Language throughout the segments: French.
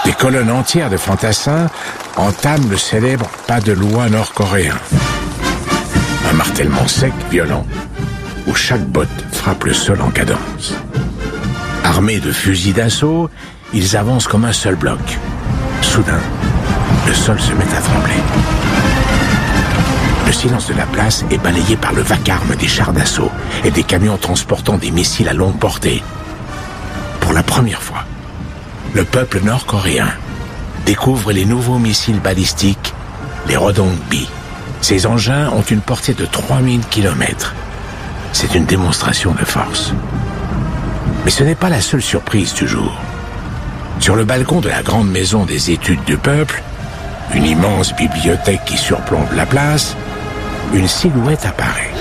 Des colonnes entières de fantassins entament le célèbre pas de loi nord-coréen. Un martèlement sec, violent, où chaque botte frappe le sol en cadence. Armés de fusils d'assaut, ils avancent comme un seul bloc. Soudain, le sol se met à trembler. Le silence de la place est balayé par le vacarme des chars d'assaut et des camions transportant des missiles à longue portée. Pour la première fois, le peuple nord-coréen découvre les nouveaux missiles balistiques, les Rodong-B. Ces engins ont une portée de 3000 km. C'est une démonstration de force. Mais ce n'est pas la seule surprise du jour. Sur le balcon de la grande maison des études du peuple, une immense bibliothèque qui surplombe la place, une silhouette apparaît.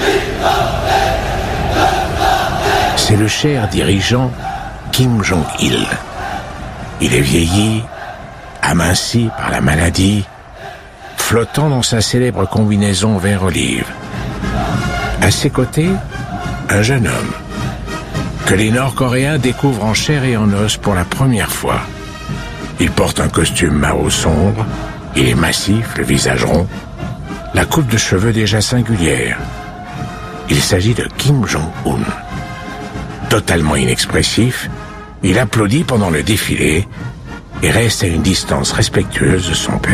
C'est le cher dirigeant Kim Jong-il. Il est vieilli, aminci par la maladie, flottant dans sa célèbre combinaison vert olive. À ses côtés, un jeune homme que les Nord-Coréens découvrent en chair et en os pour la première fois. Il porte un costume Mao sombre, il est massif, le visage rond, la coupe de cheveux déjà singulière. Il s'agit de Kim Jong-un. Totalement inexpressif, il applaudit pendant le défilé et reste à une distance respectueuse de son père.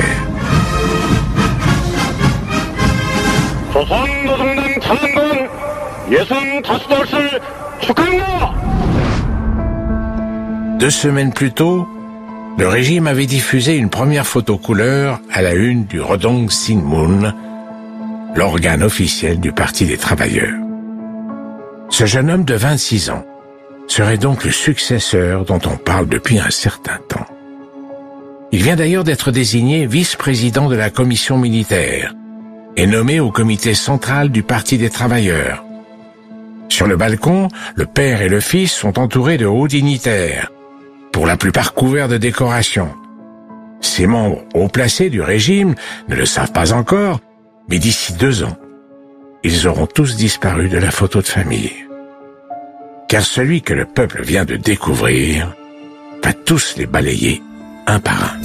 Deux semaines plus tôt, le régime avait diffusé une première photo couleur à la une du Rodong Sinmun, l'organe officiel du Parti des travailleurs. Ce jeune homme de 26 ans serait donc le successeur dont on parle depuis un certain temps. Il vient d'ailleurs d'être désigné vice-président de la commission militaire et nommé au comité central du Parti des travailleurs. Sur le balcon, le père et le fils sont entourés de hauts dignitaires, pour la plupart couverts de décorations. Ces membres haut placés du régime ne le savent pas encore, mais d'ici 2 ans, ils auront tous disparu de la photo de famille. Car celui que le peuple vient de découvrir va tous les balayer un par un.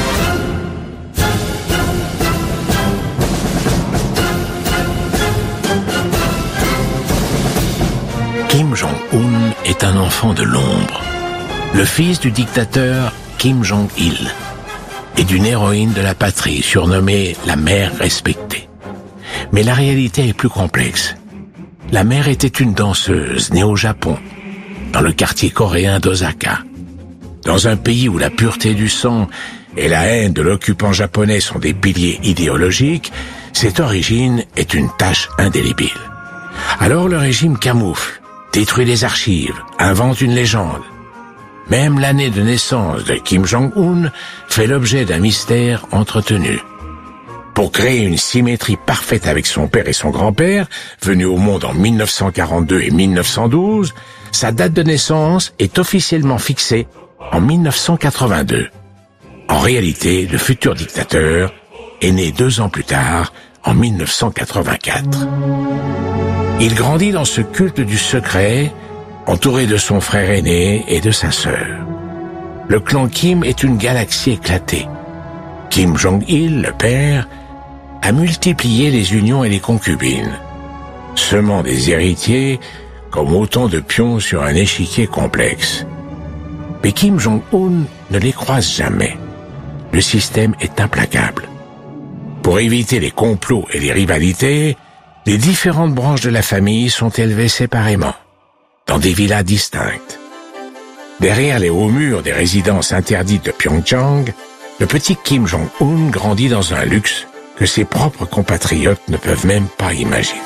Kim Jong-un est un enfant de l'ombre, le fils du dictateur Kim Jong-il et d'une héroïne de la patrie surnommée la mère respectée. Mais la réalité est plus complexe. La mère était une danseuse née au Japon, dans le quartier coréen d'Osaka. Dans un pays où la pureté du sang et la haine de l'occupant japonais sont des piliers idéologiques, cette origine est une tache indélébile. Alors le régime camoufle, détruit les archives, invente une légende. Même l'année de naissance de Kim Jong-un fait l'objet d'un mystère entretenu. Pour créer une symétrie parfaite avec son père et son grand-père, venus au monde en 1942 et 1912, sa date de naissance est officiellement fixée en 1982. En réalité, le futur dictateur est né 2 ans plus tard, en 1984. Il grandit dans ce culte du secret, entouré de son frère aîné et de sa sœur. Le clan Kim est une galaxie éclatée. Kim Jong-il, le père, a multiplié les unions et les concubines, semant des héritiers comme autant de pions sur un échiquier complexe. Mais Kim Jong-un ne les croise jamais. Le système est implacable. Pour éviter les complots et les rivalités, les différentes branches de la famille sont élevées séparément, dans des villas distinctes. Derrière les hauts murs des résidences interdites de Pyeongchang, le petit Kim Jong-un grandit dans un luxe que ses propres compatriotes ne peuvent même pas imaginer.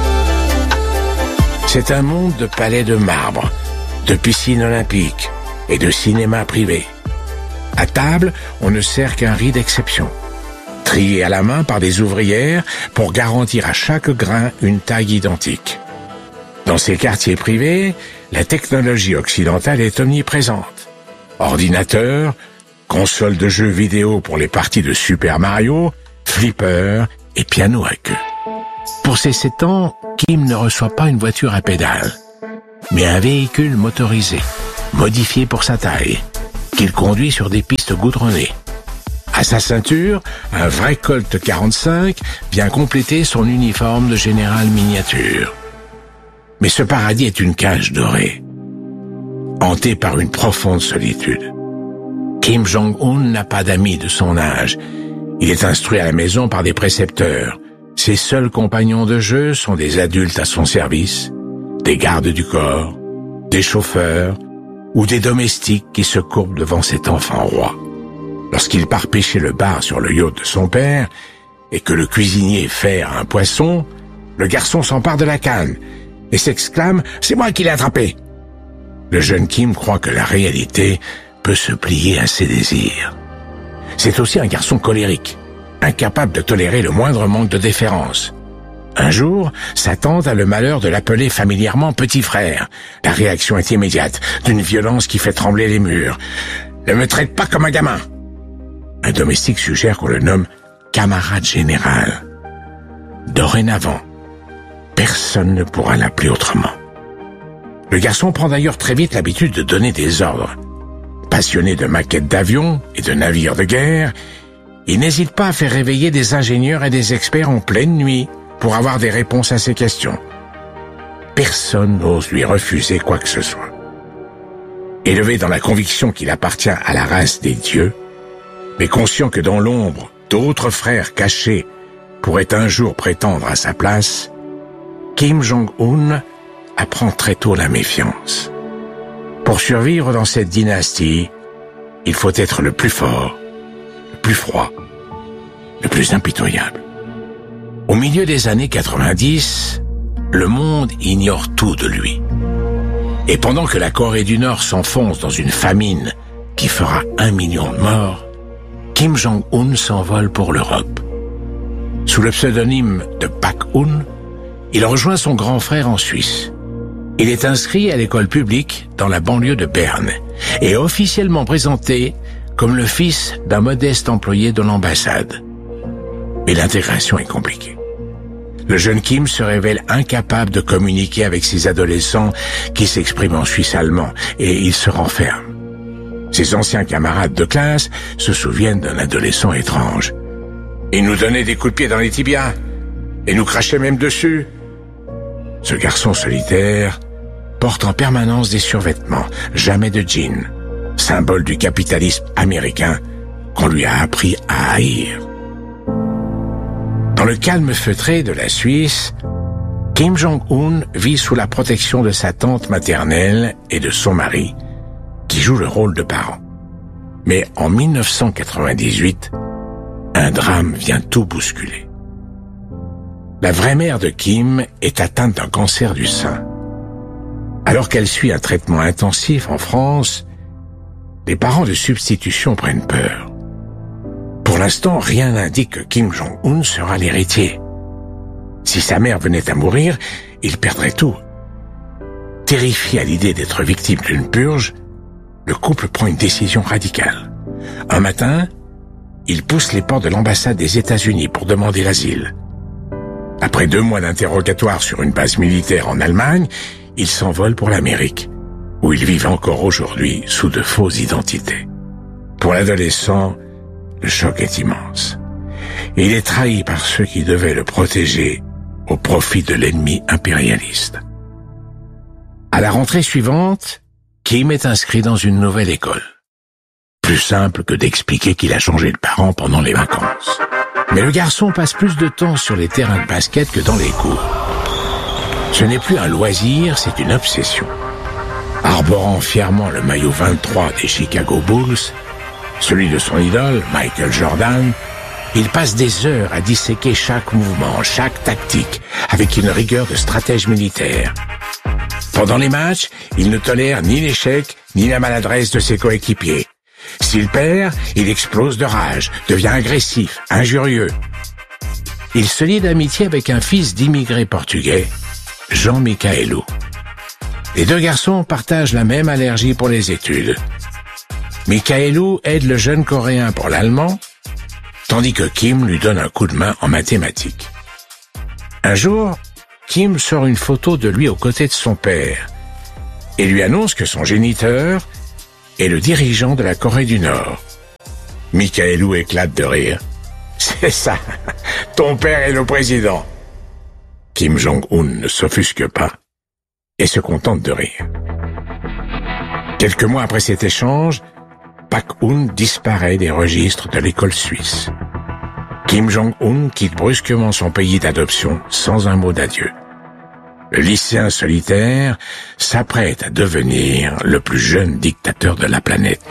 C'est un monde de palais de marbre, de piscines olympiques et de cinéma privé. À table, on ne sert qu'un riz d'exception, trié à la main par des ouvrières pour garantir à chaque grain une taille identique. Dans ces quartiers privés, la technologie occidentale est omniprésente. Ordinateurs, consoles de jeux vidéo pour les parties de Super Mario, flippers et piano à queue. Pour ses 7 ans, Kim ne reçoit pas une voiture à pédales, mais un véhicule motorisé, modifié pour sa taille, qu'il conduit sur des pistes goudronnées. À sa ceinture, un vrai Colt 45 vient compléter son uniforme de général miniature. Mais ce paradis est une cage dorée, hanté par une profonde solitude. Kim Jong-un n'a pas d'amis de son âge. Il est instruit à la maison par des précepteurs. Ses seuls compagnons de jeu sont des adultes à son service, des gardes du corps, des chauffeurs ou des domestiques qui se courbent devant cet enfant roi. Lorsqu'il part pêcher le bar sur le yacht de son père et que le cuisinier fait un poisson, le garçon s'empare de la canne et s'exclame « C'est moi qui l'ai attrapé !» Le jeune Kim croit que la réalité peut se plier à ses désirs. C'est aussi un garçon colérique, incapable de tolérer le moindre manque de déférence. Un jour, sa tante a le malheur de l'appeler familièrement petit frère. La réaction est immédiate, d'une violence qui fait trembler les murs. « Ne me traite pas comme un gamin !» Un domestique suggère qu'on le nomme camarade général. Dorénavant, personne ne pourra l'appeler autrement. Le garçon prend d'ailleurs très vite l'habitude de donner des ordres. Passionné de maquettes d'avions et de navires de guerre, il n'hésite pas à faire réveiller des ingénieurs et des experts en pleine nuit pour avoir des réponses à ses questions. Personne n'ose lui refuser quoi que ce soit. Élevé dans la conviction qu'il appartient à la race des dieux, mais conscient que dans l'ombre, d'autres frères cachés pourraient un jour prétendre à sa place, Kim Jong-un apprend très tôt la méfiance. Pour survivre dans cette dynastie, il faut être le plus fort, le plus froid, le plus impitoyable. Au milieu des années 90, le monde ignore tout de lui. Et pendant que la Corée du Nord s'enfonce dans une famine qui fera 1 million de morts, Kim Jong-un s'envole pour l'Europe. Sous le pseudonyme de Pak-un, il rejoint son grand frère en Suisse. Il est inscrit à l'école publique dans la banlieue de Berne et officiellement présenté comme le fils d'un modeste employé de l'ambassade. Mais l'intégration est compliquée. Le jeune Kim se révèle incapable de communiquer avec ses adolescents qui s'expriment en suisse allemand et il se renferme. Ses anciens camarades de classe se souviennent d'un adolescent étrange. Il nous donnait des coups de pied dans les tibias et nous crachait même dessus. Ce garçon solitaire porte en permanence des survêtements, jamais de jeans, symbole du capitalisme américain qu'on lui a appris à haïr. Dans le calme feutré de la Suisse, Kim Jong-un vit sous la protection de sa tante maternelle et de son mari, qui jouent le rôle de parents. Mais en 1998, un drame vient tout bousculer. La vraie mère de Kim est atteinte d'un cancer du sein. Alors qu'elle suit un traitement intensif en France, les parents de substitution prennent peur. Pour l'instant, rien n'indique que Kim Jong-un sera l'héritier. Si sa mère venait à mourir, il perdrait tout. Terrifié à l'idée d'être victime d'une purge, le couple prend une décision radicale. Un matin, il pousse les portes de l'ambassade des États-Unis pour demander l'asile. Après 2 mois d'interrogatoire sur une base militaire en Allemagne, il s'envole pour l'Amérique, où ils vivent encore aujourd'hui sous de fausses identités. Pour l'adolescent, le choc est immense. Il est trahi par ceux qui devaient le protéger au profit de l'ennemi impérialiste. À la rentrée suivante, Kim est inscrit dans une nouvelle école. Plus simple que d'expliquer qu'il a changé de parents pendant les vacances. Mais le garçon passe plus de temps sur les terrains de basket que dans les cours. Ce n'est plus un loisir, c'est une obsession. Arborant fièrement le maillot 23 des Chicago Bulls, celui de son idole, Michael Jordan, il passe des heures à disséquer chaque mouvement, chaque tactique, avec une rigueur de stratège militaire. Pendant les matchs, il ne tolère ni l'échec, ni la maladresse de ses coéquipiers. S'il perd, il explose de rage, devient agressif, injurieux. Il se lie d'amitié avec un fils d'immigrés portugais, Jean Michaelou. Les 2 garçons partagent la même allergie pour les études. Michaelou aide le jeune Coréen pour l'allemand, tandis que Kim lui donne un coup de main en mathématiques. Un jour, Kim sort une photo de lui aux côtés de son père et lui annonce que son géniteur est le dirigeant de la Corée du Nord. Michaelou éclate de rire. C'est ça, ton père est le président. Kim Jong-un ne s'offusque pas et se contente de rire. Quelques mois après cet échange, Pak-un disparaît des registres de l'école suisse. Kim Jong-un quitte brusquement son pays d'adoption sans un mot d'adieu. Le lycéen solitaire s'apprête à devenir le plus jeune dictateur de la planète.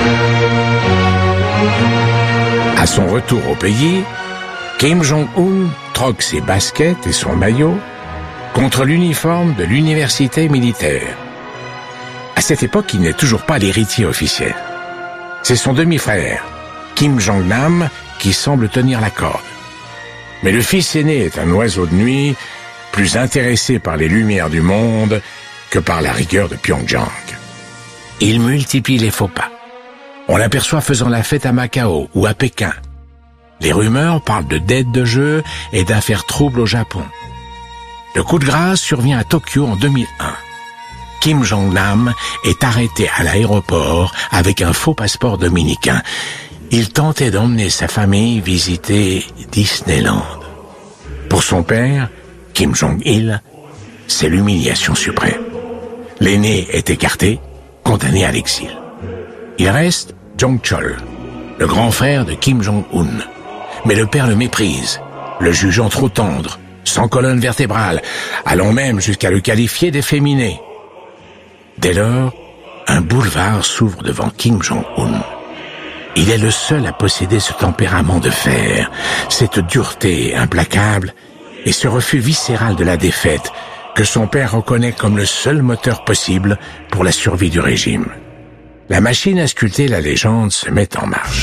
À son retour au pays, Kim Jong-un troque ses baskets et son maillot contre l'uniforme de l'université militaire. À cette époque, il n'est toujours pas l'héritier officiel. C'est son demi-frère, Kim Jong-nam, qui semble tenir la corde. Mais le fils aîné est un oiseau de nuit, plus intéressé par les lumières du monde que par la rigueur de Pyongyang. Il multiplie les faux pas. On l'aperçoit faisant la fête à Macao ou à Pékin. Les rumeurs parlent de dettes de jeu et d'affaires troubles au Japon. Le coup de grâce survient à Tokyo en 2001. Kim Jong-nam est arrêté à l'aéroport avec un faux passeport dominicain. Il tentait d'emmener sa famille visiter Disneyland. Pour son père, Kim Jong-il, c'est l'humiliation suprême. L'aîné est écarté, condamné à l'exil. Il reste Jong-chol, le grand frère de Kim Jong-un. Mais le père le méprise, le jugeant trop tendre, sans colonne vertébrale, allant même jusqu'à le qualifier d'efféminé. Dès lors, un boulevard s'ouvre devant Kim Jong-un. Il est le seul à posséder ce tempérament de fer, cette dureté implacable et ce refus viscéral de la défaite que son père reconnaît comme le seul moteur possible pour la survie du régime. La machine à sculpter la légende se met en marche.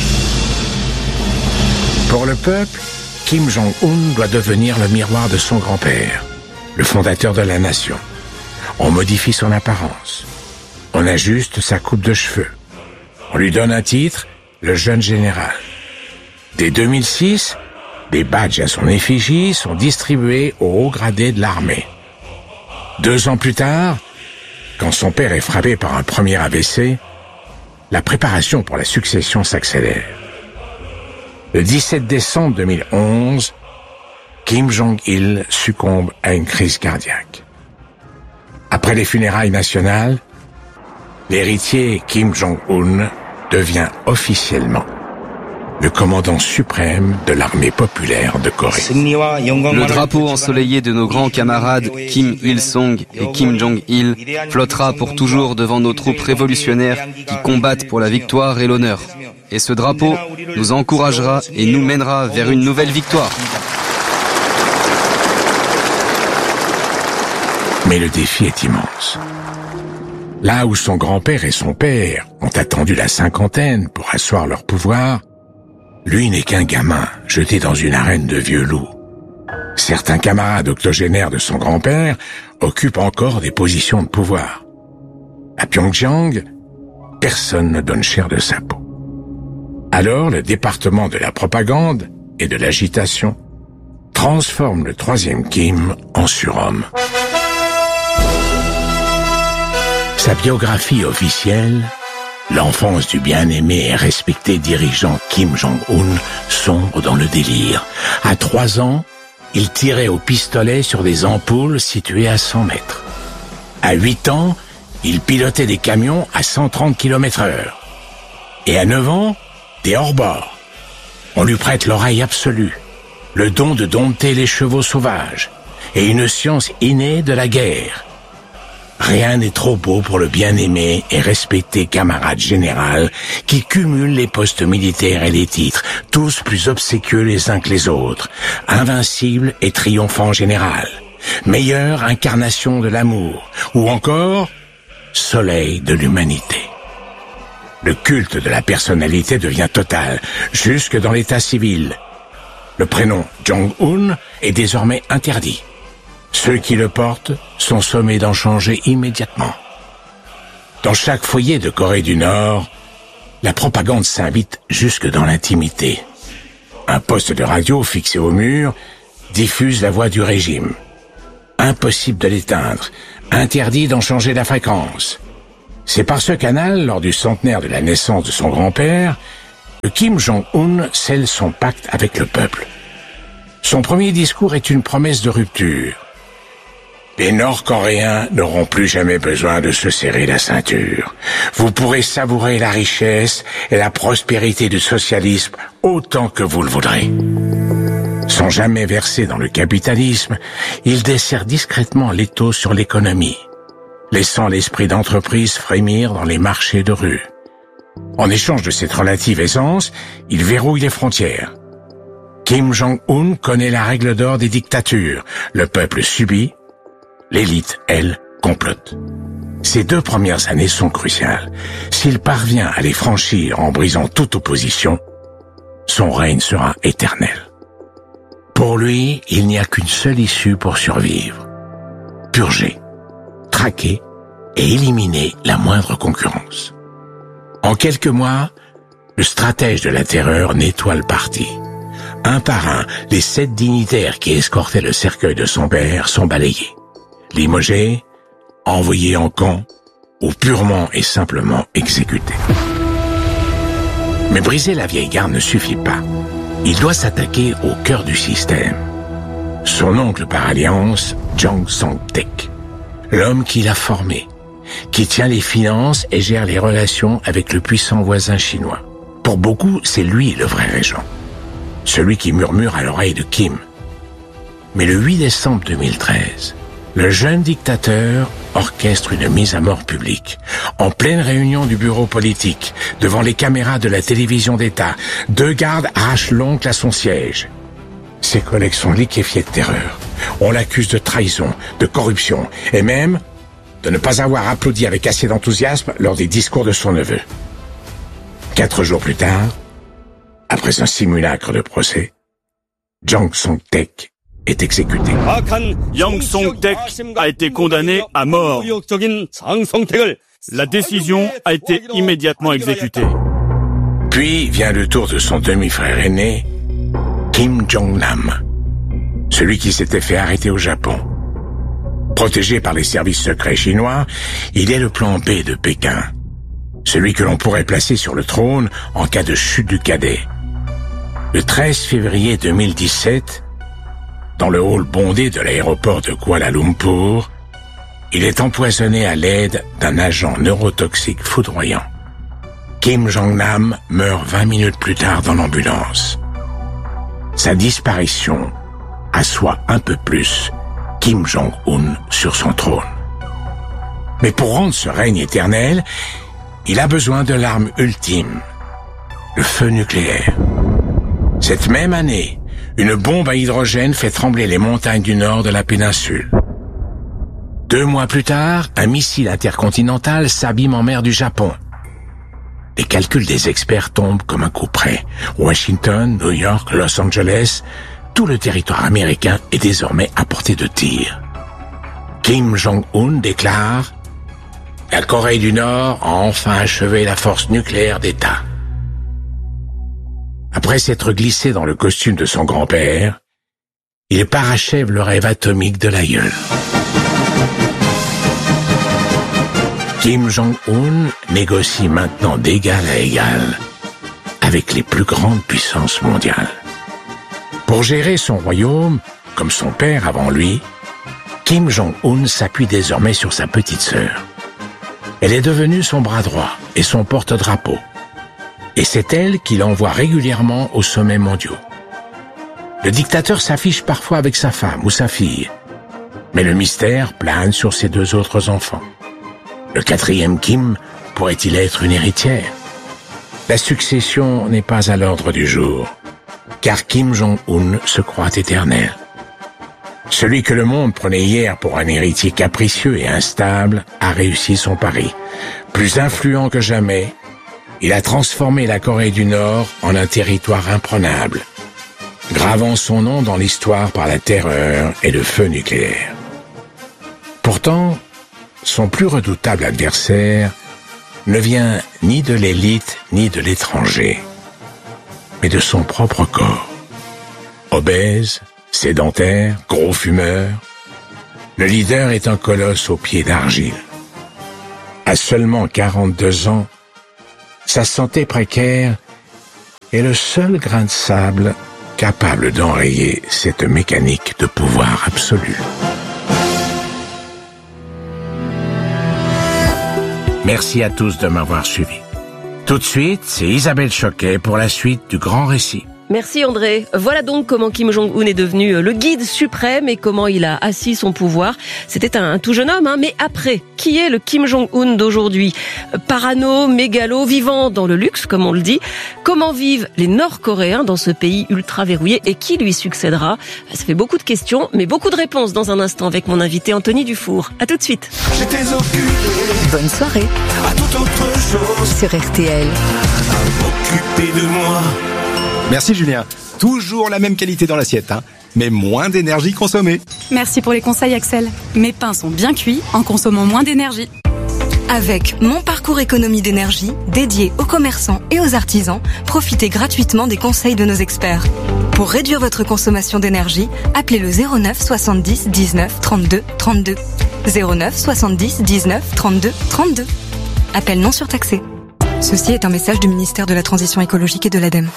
Pour le peuple, Kim Jong-un doit devenir le miroir de son grand-père, le fondateur de la nation. On modifie son apparence. On ajuste sa coupe de cheveux. On lui donne un titre, le jeune général. Dès 2006, des badges à son effigie sont distribués aux hauts gradés de l'armée. 2 ans plus tard, quand son père est frappé par un premier AVC, la préparation pour la succession s'accélère. Le 17 décembre 2011, Kim Jong-il succombe à une crise cardiaque. Après les funérailles nationales, l'héritier Kim Jong-un devient officiellement le commandant suprême de l'armée populaire de Corée. Le drapeau ensoleillé de nos grands camarades Kim Il-sung et Kim Jong-il flottera pour toujours devant nos troupes révolutionnaires qui combattent pour la victoire et l'honneur. Et ce drapeau nous encouragera et nous mènera vers une nouvelle victoire. Mais le défi est immense. Là où son grand-père et son père ont attendu la cinquantaine pour asseoir leur pouvoir, lui n'est qu'un gamin jeté dans une arène de vieux loups. Certains camarades octogénaires de son grand-père occupent encore des positions de pouvoir. À Pyongyang, personne ne donne cher de sa peau. Alors, le département de la propagande et de l'agitation transforme le troisième Kim en surhomme. Sa biographie officielle, l'enfance du bien-aimé et respecté dirigeant Kim Jong-un, sombre dans le délire. À 3 ans, il tirait au pistolet sur des ampoules situées à 100 mètres. À 8 ans, il pilotait des camions à 130 km/h. Et à 9 ans, des hors-bords. On lui prête l'oreille absolue, le don de dompter les chevaux sauvages et une science innée de la guerre. Rien n'est trop beau pour le bien-aimé et respecté camarade général qui cumule les postes militaires et les titres, tous plus obséquieux les uns que les autres, invincible et triomphant général, meilleure incarnation de l'amour, ou encore soleil de l'humanité. Le culte de la personnalité devient total, jusque dans l'état civil. Le prénom Jong-un est désormais interdit. Ceux qui le portent sont sommés d'en changer immédiatement. Dans chaque foyer de Corée du Nord, la propagande s'invite jusque dans l'intimité. Un poste de radio fixé au mur diffuse la voix du régime. Impossible de l'éteindre, interdit d'en changer la fréquence. C'est par ce canal, lors du centenaire de la naissance de son grand-père, que Kim Jong-un scelle son pacte avec le peuple. Son premier discours est une promesse de rupture. Les Nord-Coréens n'auront plus jamais besoin de se serrer la ceinture. Vous pourrez savourer la richesse et la prospérité du socialisme autant que vous le voudrez. Sans jamais verser dans le capitalisme, il dessert discrètement l'étau sur l'économie, laissant l'esprit d'entreprise frémir dans les marchés de rue. En échange de cette relative aisance, il verrouille les frontières. Kim Jong-un connaît la règle d'or des dictatures. Le peuple subit, l'élite, elle, complote. Ces 2 premières années sont cruciales. S'il parvient à les franchir en brisant toute opposition, son règne sera éternel. Pour lui, il n'y a qu'une seule issue pour survivre. Purger, traquer et éliminer la moindre concurrence. En quelques mois, le stratège de la terreur nettoie le parti. Un par un, les 7 dignitaires qui escortaient le cercueil de son père sont balayés. Limogés, envoyés en camp ou purement et simplement exécutés. Mais briser la vieille garde ne suffit pas. Il doit s'attaquer au cœur du système. Son oncle par alliance, Jang Song-taek, l'homme qui l'a formé, qui tient les finances et gère les relations avec le puissant voisin chinois. Pour beaucoup, c'est lui le vrai régent, celui qui murmure à l'oreille de Kim. Mais le 8 décembre 2013, le jeune dictateur orchestre une mise à mort publique. En pleine réunion du bureau politique, devant les caméras de la télévision d'État, 2 gardes arrachent l'oncle à son siège. Ses collègues sont liquéfiés de terreur. On l'accuse de trahison, de corruption, et même de ne pas avoir applaudi avec assez d'enthousiasme lors des discours de son neveu. 4 jours plus tard, après un simulacre de procès, Jang Song-taek est exécuté. Jang Song-taek a été condamné à mort. La décision a été immédiatement exécutée. Puis vient le tour de son demi-frère aîné, Kim Jong-nam, celui qui s'était fait arrêter au Japon. Protégé par les services secrets chinois, il est le plan B de Pékin, celui que l'on pourrait placer sur le trône en cas de chute du cadet. Le 13 février 2017, dans le hall bondé de l'aéroport de Kuala Lumpur, il est empoisonné à l'aide d'un agent neurotoxique foudroyant. Kim Jong-nam meurt 20 minutes plus tard dans l'ambulance. Sa disparition assoit un peu plus Kim Jong-un sur son trône. Mais pour rendre ce règne éternel, il a besoin de l'arme ultime, le feu nucléaire. Cette même année, une bombe à hydrogène fait trembler les montagnes du nord de la péninsule. 2 mois plus tard, un missile intercontinental s'abîme en mer du Japon. Les calculs des experts tombent comme un coup près. Washington, New York, Los Angeles, tout le territoire américain est désormais à portée de tir. Kim Jong-un déclare « La Corée du Nord a enfin achevé la force nucléaire d'État ». Après s'être glissé dans le costume de son grand-père, il parachève le rêve atomique de l'aïeul. Kim Jong-un négocie maintenant d'égal à égal avec les plus grandes puissances mondiales. Pour gérer son royaume, comme son père avant lui, Kim Jong-un s'appuie désormais sur sa petite sœur. Elle est devenue son bras droit et son porte-drapeau. Et c'est elle qui l'envoie régulièrement aux sommets mondiaux. Le dictateur s'affiche parfois avec sa femme ou sa fille, mais le mystère plane sur ses 2 autres enfants. Le 4e Kim pourrait-il être une héritière? La succession n'est pas à l'ordre du jour, car Kim Jong-un se croit éternel. Celui que le monde prenait hier pour un héritier capricieux et instable a réussi son pari. Plus influent que jamais, il a transformé la Corée du Nord en un territoire imprenable, gravant son nom dans l'histoire par la terreur et le feu nucléaire. Pourtant, son plus redoutable adversaire ne vient ni de l'élite ni de l'étranger, mais de son propre corps. Obèse, sédentaire, gros fumeur, le leader est un colosse aux pieds d'argile. À seulement 42 ans, sa santé précaire est le seul grain de sable capable d'enrayer cette mécanique de pouvoir absolu. Merci à tous de m'avoir suivi. Tout de suite, c'est Isabelle Choquet pour la suite du grand récit. Merci André. Voilà donc comment Kim Jong-un est devenu le guide suprême et comment il a assis son pouvoir. C'était un tout jeune homme, mais après, qui est le Kim Jong-un d'aujourd'hui? Parano, mégalo, vivant dans le luxe, comme on le dit. Comment vivent les Nord-Coréens dans ce pays ultra verrouillé et qui lui succédera? Ça fait beaucoup de questions, mais beaucoup de réponses dans un instant avec mon invité Anthony Dufour. À tout de suite. J'étais occupé. Bonne soirée. À toute autre chose. Sur RTL. À m'occuper de moi. Merci Julien. Toujours la même qualité dans l'assiette, mais moins d'énergie consommée. Merci pour les conseils Axel. Mes pains sont bien cuits en consommant moins d'énergie. Avec Mon Parcours Économie d'énergie, dédié aux commerçants et aux artisans, profitez gratuitement des conseils de nos experts. Pour réduire votre consommation d'énergie, appelez le 09 70 19 32 32. 09 70 19 32 32. Appel non surtaxé. Ceci est un message du ministère de la Transition écologique et de l'ADEME.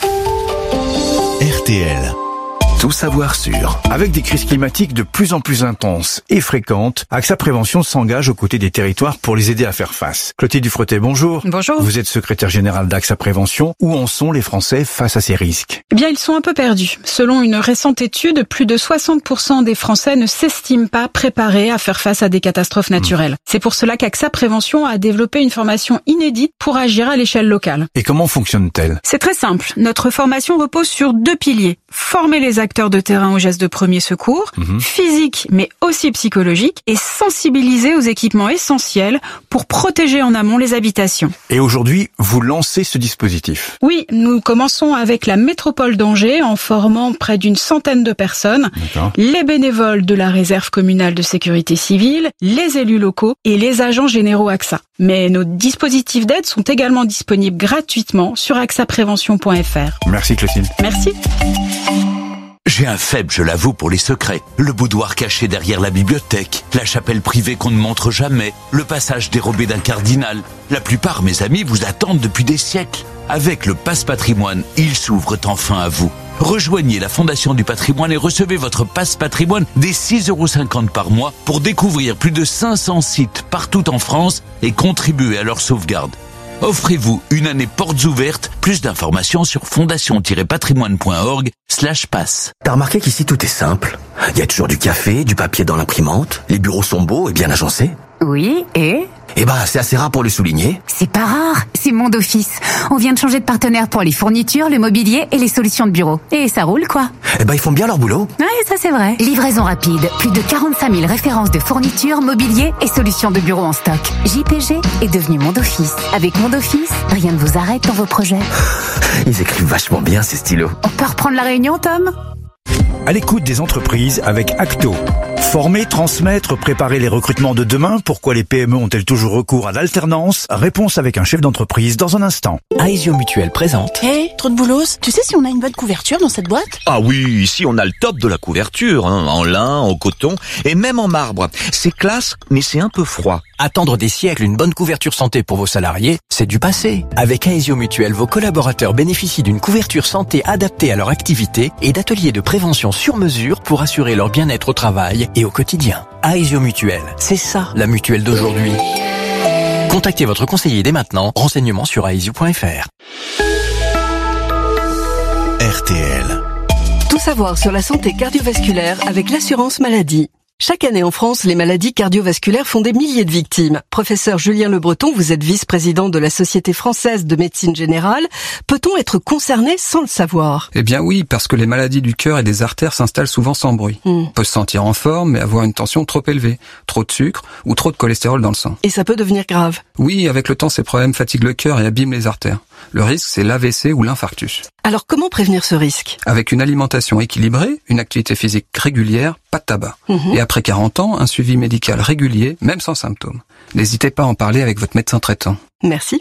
RTL. Tout savoir sur. Avec des crises climatiques de plus en plus intenses et fréquentes, AXA Prévention s'engage aux côtés des territoires pour les aider à faire face. Clotilde Dufretet, bonjour. Bonjour. Vous êtes secrétaire générale d'AXA Prévention. Où en sont les Français face à ces risques? Eh bien, ils sont un peu perdus. Selon une récente étude, plus de 60% des Français ne s'estiment pas préparés à faire face à des catastrophes naturelles. C'est pour cela qu'AXA Prévention a développé une formation inédite pour agir à l'échelle locale. Et comment fonctionne-t-elle? C'est très simple. Notre formation repose sur 2 piliers. Former les acteurs de terrain aux gestes de premier secours, physique mais aussi psychologique, et sensibiliser aux équipements essentiels pour protéger en amont les habitations. Et aujourd'hui, vous lancez ce dispositif? Oui, nous commençons avec la métropole d'Angers en formant près d'une centaine de personnes, les bénévoles de la réserve communale de sécurité civile, les élus locaux et les agents généraux AXA. Mais nos dispositifs d'aide sont également disponibles gratuitement sur axaprévention.fr. Merci Clotilde. Merci. J'ai un faible, je l'avoue, pour les secrets. Le boudoir caché derrière la bibliothèque, la chapelle privée qu'on ne montre jamais, le passage dérobé d'un cardinal. La plupart, mes amis, vous attendent depuis des siècles. Avec le Pass Patrimoine, ils s'ouvrent enfin à vous. Rejoignez la Fondation du Patrimoine et recevez votre Pass Patrimoine dès 6,50 € par mois pour découvrir plus de 500 sites partout en France et contribuer à leur sauvegarde. Offrez-vous une année portes ouvertes. Plus d'informations sur fondation-patrimoine.org/pass. T'as remarqué qu'ici tout est simple? Il y a toujours du café, du papier dans l'imprimante, les bureaux sont beaux et bien agencés. Oui, et c'est assez rare pour le souligner. C'est pas rare, c'est Monde Office. On vient de changer de partenaire pour les fournitures, le mobilier et les solutions de bureau. Et ça roule, quoi. Ils font bien leur boulot. Ouais, ça c'est vrai. Livraison rapide, plus de 45 000 références de fournitures, mobilier et solutions de bureau en stock. JPG est devenu Monde Office. Avec Monde Office, rien ne vous arrête dans vos projets. Ils écrivent vachement bien ces stylos. On peut reprendre la réunion, Tom ? À l'écoute des entreprises avec Acto. Former, transmettre, préparer les recrutements de demain. Pourquoi les PME ont-elles toujours recours à l'alternance? Réponse avec un chef d'entreprise dans un instant. Aesio Mutuel présente. Trop de boulos. Tu sais si on a une bonne couverture dans cette boîte? Ah oui, ici on a le top de la couverture, en lin, en coton et même en marbre. C'est classe, mais c'est un peu froid. Attendre des siècles une bonne couverture santé pour vos salariés, c'est du passé. Avec Aesio Mutuel, vos collaborateurs bénéficient d'une couverture santé adaptée à leur activité et d'ateliers de prévention sur mesure pour assurer leur bien-être au travail et au quotidien. Aesio Mutuel, c'est ça la mutuelle d'aujourd'hui. Contactez votre conseiller dès maintenant. Renseignements sur aesio.fr. RTL. Tout savoir sur la santé cardiovasculaire avec l'assurance maladie. Chaque année en France, les maladies cardiovasculaires font des milliers de victimes. Professeur Julien Le Breton, vous êtes vice-président de la Société française de médecine générale. Peut-on être concerné sans le savoir? Eh bien oui, parce que les maladies du cœur et des artères s'installent souvent sans bruit. On peut se sentir en forme, mais avoir une tension trop élevée, trop de sucre ou trop de cholestérol dans le sang. Et ça peut devenir grave. Oui, avec le temps, ces problèmes fatiguent le cœur et abîment les artères. Le risque, c'est l'AVC ou l'infarctus. Alors comment prévenir ce risque? Avec une alimentation équilibrée, une activité physique régulière, pas de tabac. Et après 40 ans, un suivi médical régulier, même sans symptômes. N'hésitez pas à en parler avec votre médecin traitant. Merci.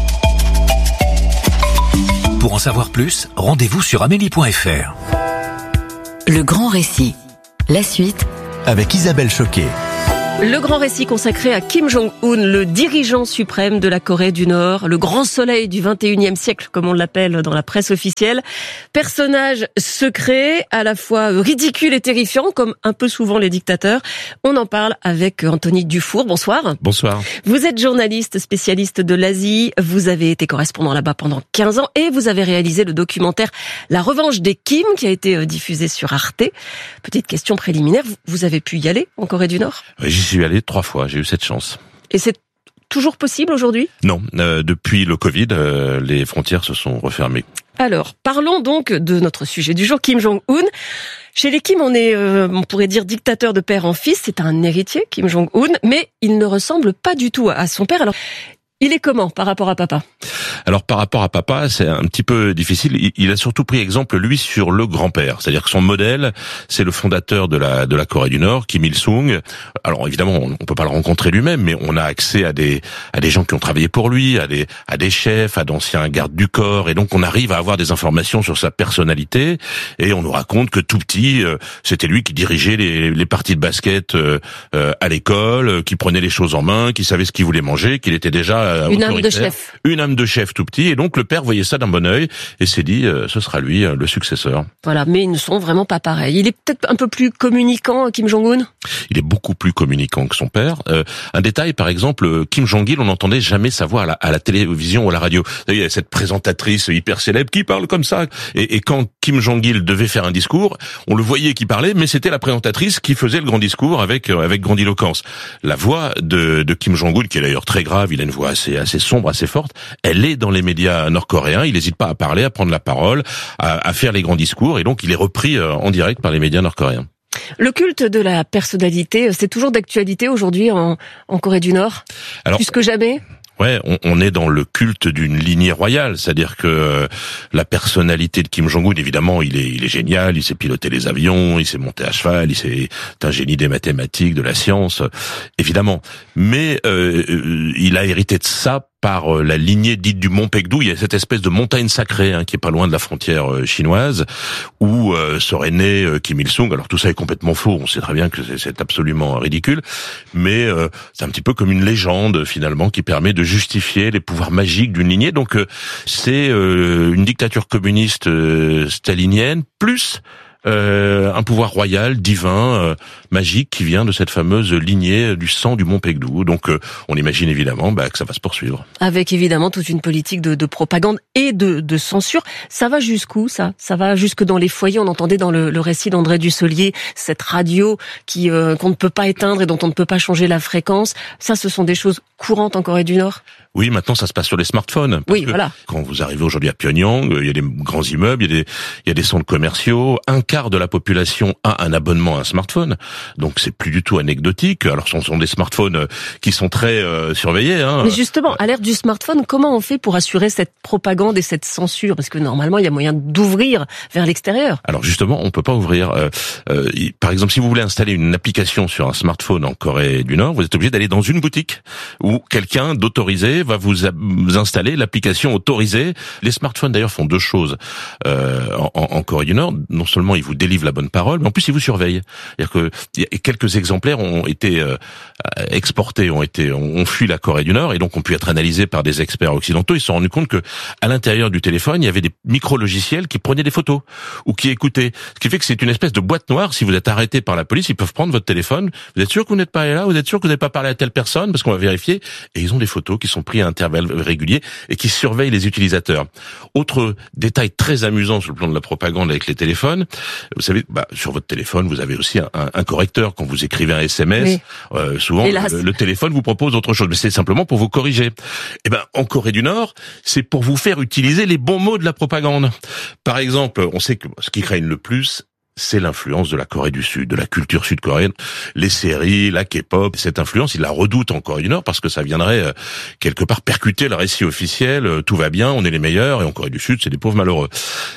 Pour en savoir plus, rendez-vous sur amélie.fr. Le grand récit. La suite avec Isabelle Choquet. Le grand récit consacré à Kim Jong-un, le dirigeant suprême de la Corée du Nord, le grand soleil du 21e siècle, comme on l'appelle dans la presse officielle. Personnage secret, à la fois ridicule et terrifiant, comme un peu souvent les dictateurs. On en parle avec Anthony Dufour. Bonsoir. Bonsoir. Vous êtes journaliste spécialiste de l'Asie. Vous avez été correspondant là-bas pendant 15 ans et vous avez réalisé le documentaire La revanche des Kim, qui a été diffusé sur Arte. Petite question préliminaire, vous avez pu y aller en Corée du Nord ? J'y suis allé 3 fois, j'ai eu cette chance. Et c'est toujours possible aujourd'hui ? Non, depuis le Covid, les frontières se sont refermées. Alors, parlons donc de notre sujet du jour, Kim Jong-un. Chez les Kim, on pourrait dire dictateur de père en fils. C'est un héritier, Kim Jong-un, mais il ne ressemble pas du tout à son père. Alors, il est comment par rapport à papa ? Alors par rapport à papa, c'est un petit peu difficile. Il a surtout pris exemple, lui, sur le grand-père. C'est-à-dire que son modèle, c'est le fondateur de la Corée du Nord, Kim Il-sung. Alors évidemment, on peut pas le rencontrer lui-même, mais on a accès à des gens qui ont travaillé pour lui, à des chefs, à d'anciens gardes du corps, et donc on arrive à avoir des informations sur sa personnalité. Et on nous raconte que tout petit, c'était lui qui dirigeait les parties de basket à l'école, qui prenait les choses en main, qui savait ce qu'il voulait manger, qu'il était déjà une âme de chef. Une âme de chef tout petit, et donc le père voyait ça d'un bon œil et s'est dit ce sera lui le successeur. Voilà, mais ils ne sont vraiment pas pareils. Il est peut-être un peu plus communicant, Kim Jong-un ? Il est beaucoup plus communicant que son père. Un détail, par exemple, Kim Jong-il, on n'entendait jamais sa voix à la télévision ou à la radio. Il y a cette présentatrice hyper célèbre qui parle comme ça. Et quand Kim Jong-il devait faire un discours, on le voyait qui parlait, mais c'était la présentatrice qui faisait le grand discours avec grandiloquence. La voix de Kim Jong-un, qui est d'ailleurs très grave, il a une voix assez sombre, assez forte, elle est dans les médias nord-coréens. Il n'hésite pas à parler, à prendre la parole, à faire les grands discours, et donc il est repris en direct par les médias nord-coréens. Le culte de la personnalité, c'est toujours d'actualité aujourd'hui en Corée du Nord ? Alors, plus que jamais ? Ouais, on est dans le culte d'une lignée royale, c'est-à-dire que la personnalité de Kim Jong-un, évidemment, il est génial, il sait piloter les avions, il sait monter à cheval, c'est un génie des mathématiques, de la science, évidemment. Mais il a hérité de ça par la lignée dite du Mont Paektu. Il y a cette espèce de montagne sacrée qui est pas loin de la frontière chinoise, où serait né Kim Il-sung. Alors tout ça est complètement faux, on sait très bien que c'est absolument ridicule, mais c'est un petit peu comme une légende finalement qui permet de justifier les pouvoirs magiques d'une lignée. Donc c'est une dictature communiste stalinienne plus un pouvoir royal, divin, magique qui vient de cette fameuse lignée du sang du Mont Paektu. Donc on imagine évidemment que ça va se poursuivre. Avec évidemment toute une politique de propagande et de censure. Ça va jusqu'où ça va jusque dans les foyers. On entendait dans le récit d'André Dussolier cette radio qu'on ne peut pas éteindre et dont on ne peut pas changer la fréquence. Ça, ce sont des choses courantes en Corée du Nord. Oui, maintenant ça se passe sur les smartphones. Oui, voilà. Quand vous arrivez aujourd'hui à Pyongyang, il y a des grands immeubles, il y a des centres commerciaux. Un quart de la population a un abonnement à un smartphone, donc c'est plus du tout anecdotique. Alors ce sont des smartphones qui sont très surveillés. Mais justement, à l'ère du smartphone, comment on fait pour assurer cette propagande et cette censure ? Parce que normalement, il y a moyen d'ouvrir vers l'extérieur. Alors justement, on peut pas ouvrir. Par exemple, si vous voulez installer une application sur un smartphone en Corée du Nord, vous êtes obligé d'aller dans une boutique où quelqu'un d'autorisé va vous installer l'application autorisée. Les smartphones d'ailleurs font 2 choses en Corée du Nord. Non seulement ils vous délivrent la bonne parole, mais en plus ils vous surveillent. C'est-à-dire que quelques exemplaires ont été exportés, ont fui la Corée du Nord et donc ont pu être analysés par des experts occidentaux. Ils se sont rendus compte que à l'intérieur du téléphone, il y avait des micro-logiciels qui prenaient des photos ou qui écoutaient. Ce qui fait que c'est une espèce de boîte noire. Si vous êtes arrêté par la police, ils peuvent prendre votre téléphone. Vous êtes sûr que vous n'êtes pas allé là ? Vous êtes sûr que vous n'avez pas parlé à telle personne ? Parce qu'on va vérifier. Et ils ont des photos qui sont prises à intervalles réguliers et qui surveillent les utilisateurs. Autre détail très amusant sur le plan de la propagande avec les téléphones, vous savez, sur votre téléphone, vous avez aussi un correcteur. Quand vous écrivez un SMS, oui. Souvent le téléphone vous propose autre chose, mais c'est simplement pour vous corriger. En Corée du Nord, c'est pour vous faire utiliser les bons mots de la propagande. Par exemple, on sait que ce qui craignent le plus, c'est l'influence de la Corée du Sud, de la culture sud-coréenne, les séries, la K-pop. Cette influence, ils la redoutent en Corée du Nord parce que ça viendrait quelque part percuter le récit officiel. Tout va bien, on est les meilleurs, et en Corée du Sud, c'est des pauvres malheureux.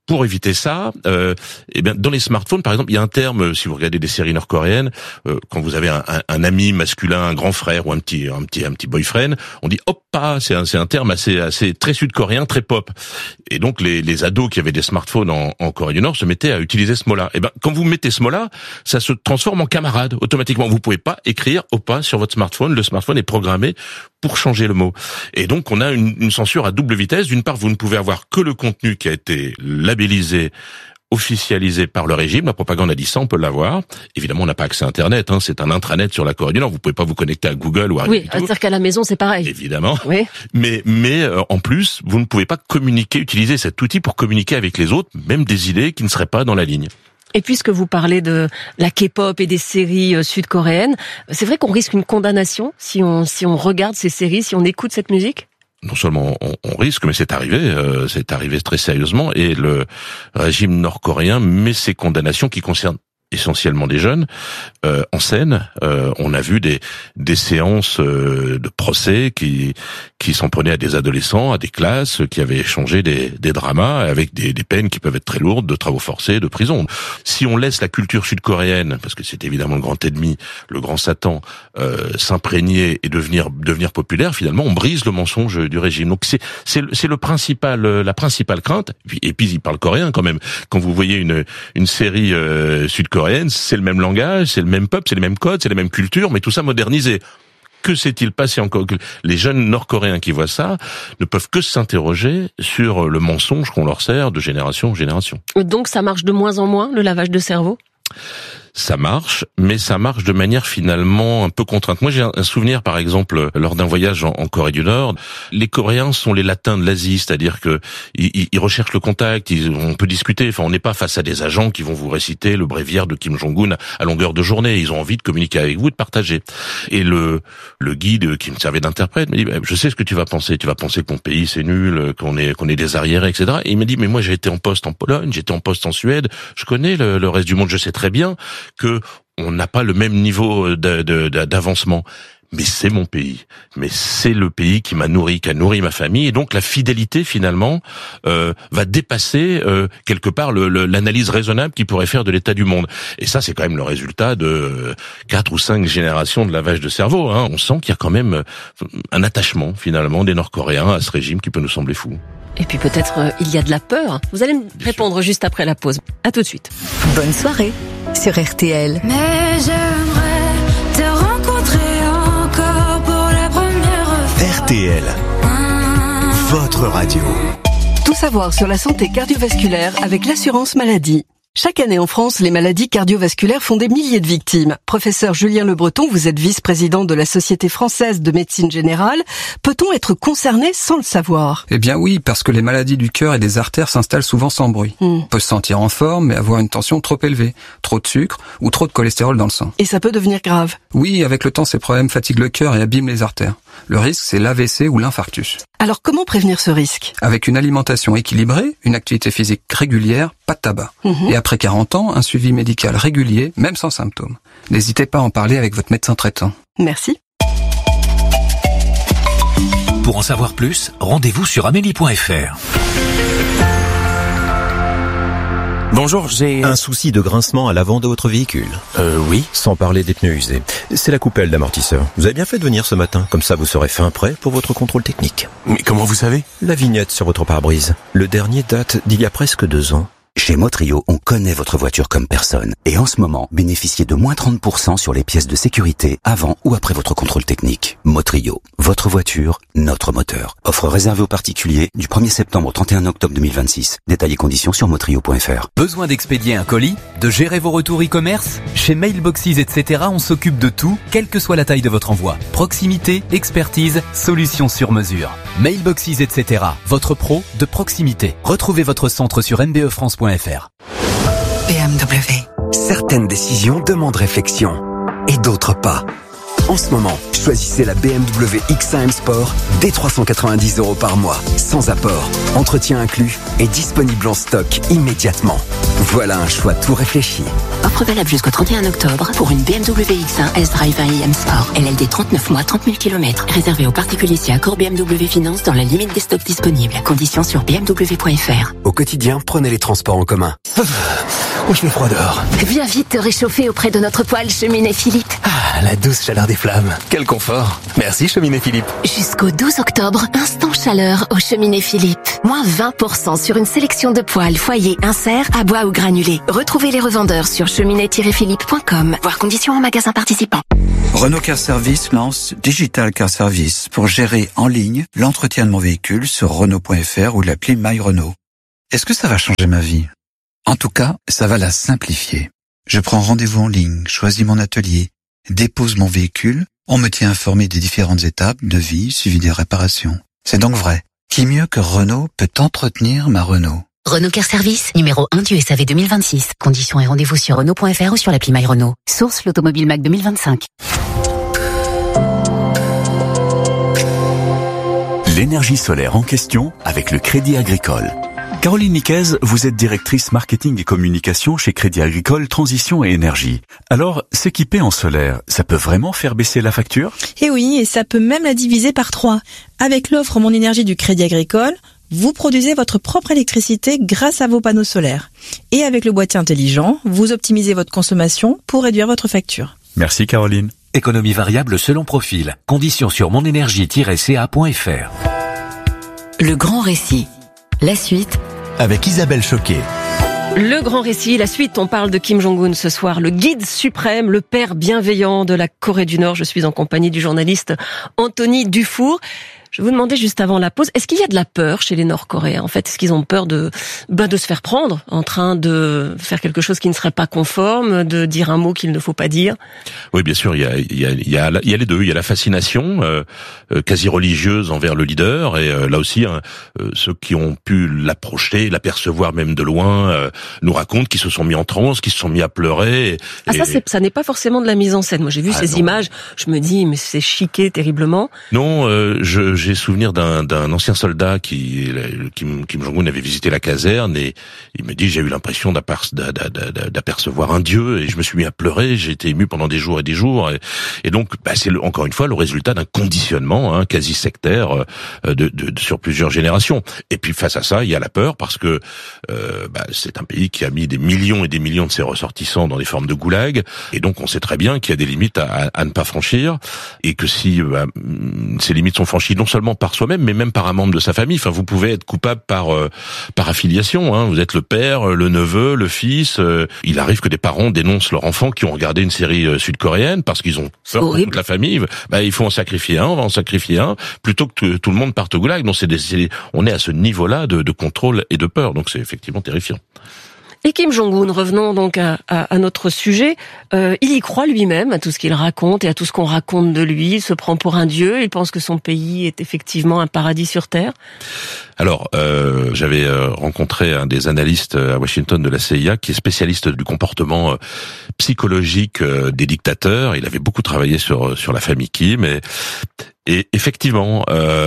pour éviter ça, eh bien, dans les smartphones, par exemple, il y a un terme, si vous regardez des séries nord-coréennes, quand vous avez un ami masculin, un grand frère ou un petit boyfriend, on dit oppa, c'est un terme assez très sud-coréen, très pop. Et donc les ados qui avaient des smartphones en Corée du Nord se mettaient à utiliser ce mot-là. Eh ben, quand vous mettez ce mot-là, ça se transforme en camarade automatiquement. Vous pouvez pas écrire oppa sur votre smartphone. Le smartphone est programmé pour changer le mot. Et donc on a une censure à double vitesse. D'une part, vous ne pouvez avoir que le contenu qui a été labellisé, officialisé par le régime. La propagande a dit ça, on peut l'avoir. Évidemment, on n'a pas accès à Internet, hein, c'est un intranet sur la Corée du Nord. Vous pouvez pas vous connecter à Google ou à Oui, c'est-à-dire qu'à la maison, c'est pareil. Évidemment. Oui. Mais en plus, vous ne pouvez pas utiliser cet outil pour communiquer avec les autres, même des idées qui ne seraient pas dans la ligne. Et puisque vous parlez de la K-pop et des séries sud-coréennes, c'est vrai qu'on risque une condamnation si on regarde ces séries, si on écoute cette musique ? Non seulement on risque, mais c'est arrivé très sérieusement, et le régime nord-coréen met ces condamnations qui concernent essentiellement des jeunes en scène. On a vu des séances de procès qui s'en prenaient à des adolescents, à des classes, qui avaient échangé des dramas avec des peines qui peuvent être très lourdes, de travaux forcés, de prison. Si on laisse la culture sud-coréenne, parce que c'est évidemment le grand ennemi, le grand Satan, s'imprégner et devenir populaire, finalement on brise le mensonge du régime. Donc c'est la principale crainte. Et puis il parle coréen quand même. Quand vous voyez une série sud-coréenne, c'est le même langage, c'est le même peuple, c'est les mêmes codes, c'est les mêmes cultures, mais tout ça modernisé. Que s'est-il passé encore? Les jeunes nord-coréens qui voient ça ne peuvent que s'interroger sur le mensonge qu'on leur sert de génération en génération. Donc ça marche de moins en moins, le lavage de cerveau? Ça marche, mais ça marche de manière finalement un peu contrainte. Moi, j'ai un souvenir, par exemple, lors d'un voyage en Corée du Nord. Les Coréens sont les Latins de l'Asie, c'est-à-dire que ils recherchent le contact, on peut discuter. Enfin, on n'est pas face à des agents qui vont vous réciter le bréviaire de Kim Jong-un à longueur de journée. Ils ont envie de communiquer avec vous, de partager. Et le guide qui me servait d'interprète me dit je sais ce que tu vas penser. Tu vas penser que mon pays c'est nul, qu'on est des arriérés, etc. Et il m'a dit mais moi j'ai été en poste en Pologne, j'étais en poste en Suède. Je connais le reste du monde. Je sais très bien que on n'a pas le même niveau d'avancement. Mais c'est mon pays. Mais c'est le pays qui m'a nourri, qui a nourri ma famille. Et donc la fidélité, finalement, va dépasser quelque part l'analyse raisonnable qu'il pourrait faire de l'état du monde. Et ça, c'est quand même le résultat de 4 ou 5 générations de lavage de cerveau. Hein. On sent qu'il y a quand même un attachement, finalement, des Nord-Coréens à ce régime qui peut nous sembler fou. Et puis peut-être il y a de la peur. Vous allez me répondre juste après la pause. À tout de suite. Bonne soirée sur RTL. Mais j'aimerais te rencontrer encore pour la première fois. RTL, votre radio. Tout savoir sur la santé cardiovasculaire avec l'assurance maladie. Chaque année en France, les maladies cardiovasculaires font des milliers de victimes. Professeur Julien Le Breton, vous êtes vice-président de la Société française de médecine générale. Peut-on être concerné sans le savoir? Eh bien oui, parce que les maladies du cœur et des artères s'installent souvent sans bruit. On peut se sentir en forme, mais avoir une tension trop élevée, trop de sucre ou trop de cholestérol dans le sang. Et ça peut devenir grave. Oui, avec le temps, ces problèmes fatiguent le cœur et abîment les artères. Le risque, c'est l'AVC ou l'infarctus. Alors comment prévenir ce risque? Avec une alimentation équilibrée, une activité physique régulière, pas de tabac. Et après 40 ans, un suivi médical régulier, même sans symptômes. N'hésitez pas à en parler avec votre médecin traitant. Merci. Pour en savoir plus, rendez-vous sur amélie.fr. Bonjour, j'ai un souci de grincement à l'avant de votre véhicule. Oui. Sans parler des pneus usés. C'est la coupelle d'amortisseur. Vous avez bien fait de venir ce matin, comme ça vous serez fin prêt pour votre contrôle technique. Mais comment vous savez? La vignette sur votre pare-brise. Le dernier date d'il y a presque 2 ans. Chez Motrio, on connaît votre voiture comme personne. Et en ce moment, bénéficiez de moins 30% sur les pièces de sécurité avant ou après votre contrôle technique. Motrio, votre voiture, notre moteur. Offre réservée aux particuliers du 1er septembre au 31 octobre 2026. Détails et conditions sur motrio.fr. Besoin d'expédier un colis? De gérer vos retours e-commerce? Chez Mailboxes, etc., on s'occupe de tout, quelle que soit la taille de votre envoi. Proximité, expertise, solutions sur mesure. Mailboxes, etc., votre pro de proximité. Retrouvez votre centre sur mbefrance.fr. BMW. Certaines décisions demandent réflexion et d'autres pas. En ce moment, choisissez la BMW X1 M Sport dès 390 € par mois, sans apport, entretien inclus et disponible en stock immédiatement. Voilà un choix tout réfléchi. Offre valable jusqu'au 31 octobre pour une BMW X1 S-Drive 1 IM Sport. LLD 39 mois, 30 000 km. Réservé aux particuliers si accord BMW Finance dans la limite des stocks disponibles. Conditions sur bmw.fr. Au quotidien, prenez les transports en commun. Oh, je fais froid dehors. Viens vite te réchauffer auprès de notre poêle Cheminée Philippe. Ah, la douce chaleur des flammes. Quel confort. Merci Cheminée Philippe. Jusqu'au 12 octobre, instant chaleur au Cheminée Philippe. Moins 20% sur une sélection de poêles, foyers, inserts, à bois ou granulés. Retrouvez les revendeurs sur cheminée-philippe.com. Voir conditions en magasin participant. Renault Car Service lance Digital Car Service pour gérer en ligne l'entretien de mon véhicule sur Renault.fr ou l'appli My Renault. Est-ce que ça va changer ma vie ? En tout cas, ça va la simplifier. Je prends rendez-vous en ligne, choisis mon atelier, dépose mon véhicule, on me tient informé des différentes étapes de vie suivi des réparations. C'est donc vrai. Qui mieux que Renault peut entretenir ma Renault ? Renault Car Service, numéro 1 du SAV 2026. Conditions et rendez-vous sur Renault.fr ou sur l'appli My Renault. Source l'Automobile Mac 2025. L'énergie solaire en question avec le Crédit Agricole. Caroline Niquez, vous êtes directrice marketing et communication chez Crédit Agricole Transition et Énergie. Alors, s'équiper en solaire, ça peut vraiment faire baisser la facture ? Eh oui, et ça peut même la diviser par 3. Avec l'offre Mon Énergie du Crédit Agricole, vous produisez votre propre électricité grâce à vos panneaux solaires. Et avec le boîtier intelligent, vous optimisez votre consommation pour réduire votre facture. Merci Caroline. Économie variable selon profil. Conditions sur monénergie-ca.fr. Le grand récit. La suite avec Isabelle Choquet. Le grand récit, la suite, on parle de Kim Jong-un ce soir, le guide suprême, le père bienveillant de la Corée du Nord. Je suis en compagnie du journaliste Anthony Dufour. Je vous demandais juste avant la pause, est-ce qu'il y a de la peur chez les Nord-Coréens ? En fait, est-ce qu'ils ont peur de se faire prendre en train de faire quelque chose qui ne serait pas conforme, de dire un mot qu'il ne faut pas dire ? Oui, bien sûr, il y a les deux. Il y a la fascination quasi religieuse envers le leader, et là aussi, ceux qui ont pu l'approcher, l'apercevoir même de loin, nous racontent qu'ils se sont mis en transe, qu'ils se sont mis à pleurer. Ça n'est pas forcément de la mise en scène. Moi, j'ai vu ces images, je me dis, mais c'est chiqué terriblement. Non, j'ai souvenir d'un ancien soldat Kim Jong-un avait visité la caserne, et il me dit, j'ai eu l'impression d'apercevoir un dieu, et je me suis mis à pleurer, j'ai été ému pendant des jours et des jours, et donc c'est encore une fois le résultat d'un conditionnement quasi sectaire sur plusieurs générations. Et puis face à ça, il y a la peur, parce que c'est un pays qui a mis des millions et des millions de ses ressortissants dans des formes de goulag, et donc on sait très bien qu'il y a des limites à ne pas franchir, et que si ces limites sont franchies non seulement par soi-même, mais même par un membre de sa famille. Enfin, vous pouvez être coupable par affiliation. Vous êtes le père, le neveu, le fils. Il arrive que des parents dénoncent leurs enfants qui ont regardé une série sud-coréenne parce qu'ils ont peur pour toute la famille. Il faut en sacrifier un, on va en sacrifier un, plutôt que tout le monde parte au goulag. Donc on est à ce niveau-là de contrôle et de peur. Donc c'est effectivement terrifiant. Et Kim Jong-un, revenons donc à notre sujet, il y croit lui-même à tout ce qu'il raconte et à tout ce qu'on raconte de lui. Il se prend pour un dieu, il pense que son pays est effectivement un paradis sur terre. Alors, j'avais rencontré un des analystes à Washington de la CIA qui est spécialiste du comportement psychologique des dictateurs. Il avait beaucoup travaillé sur la famille Kim, et effectivement,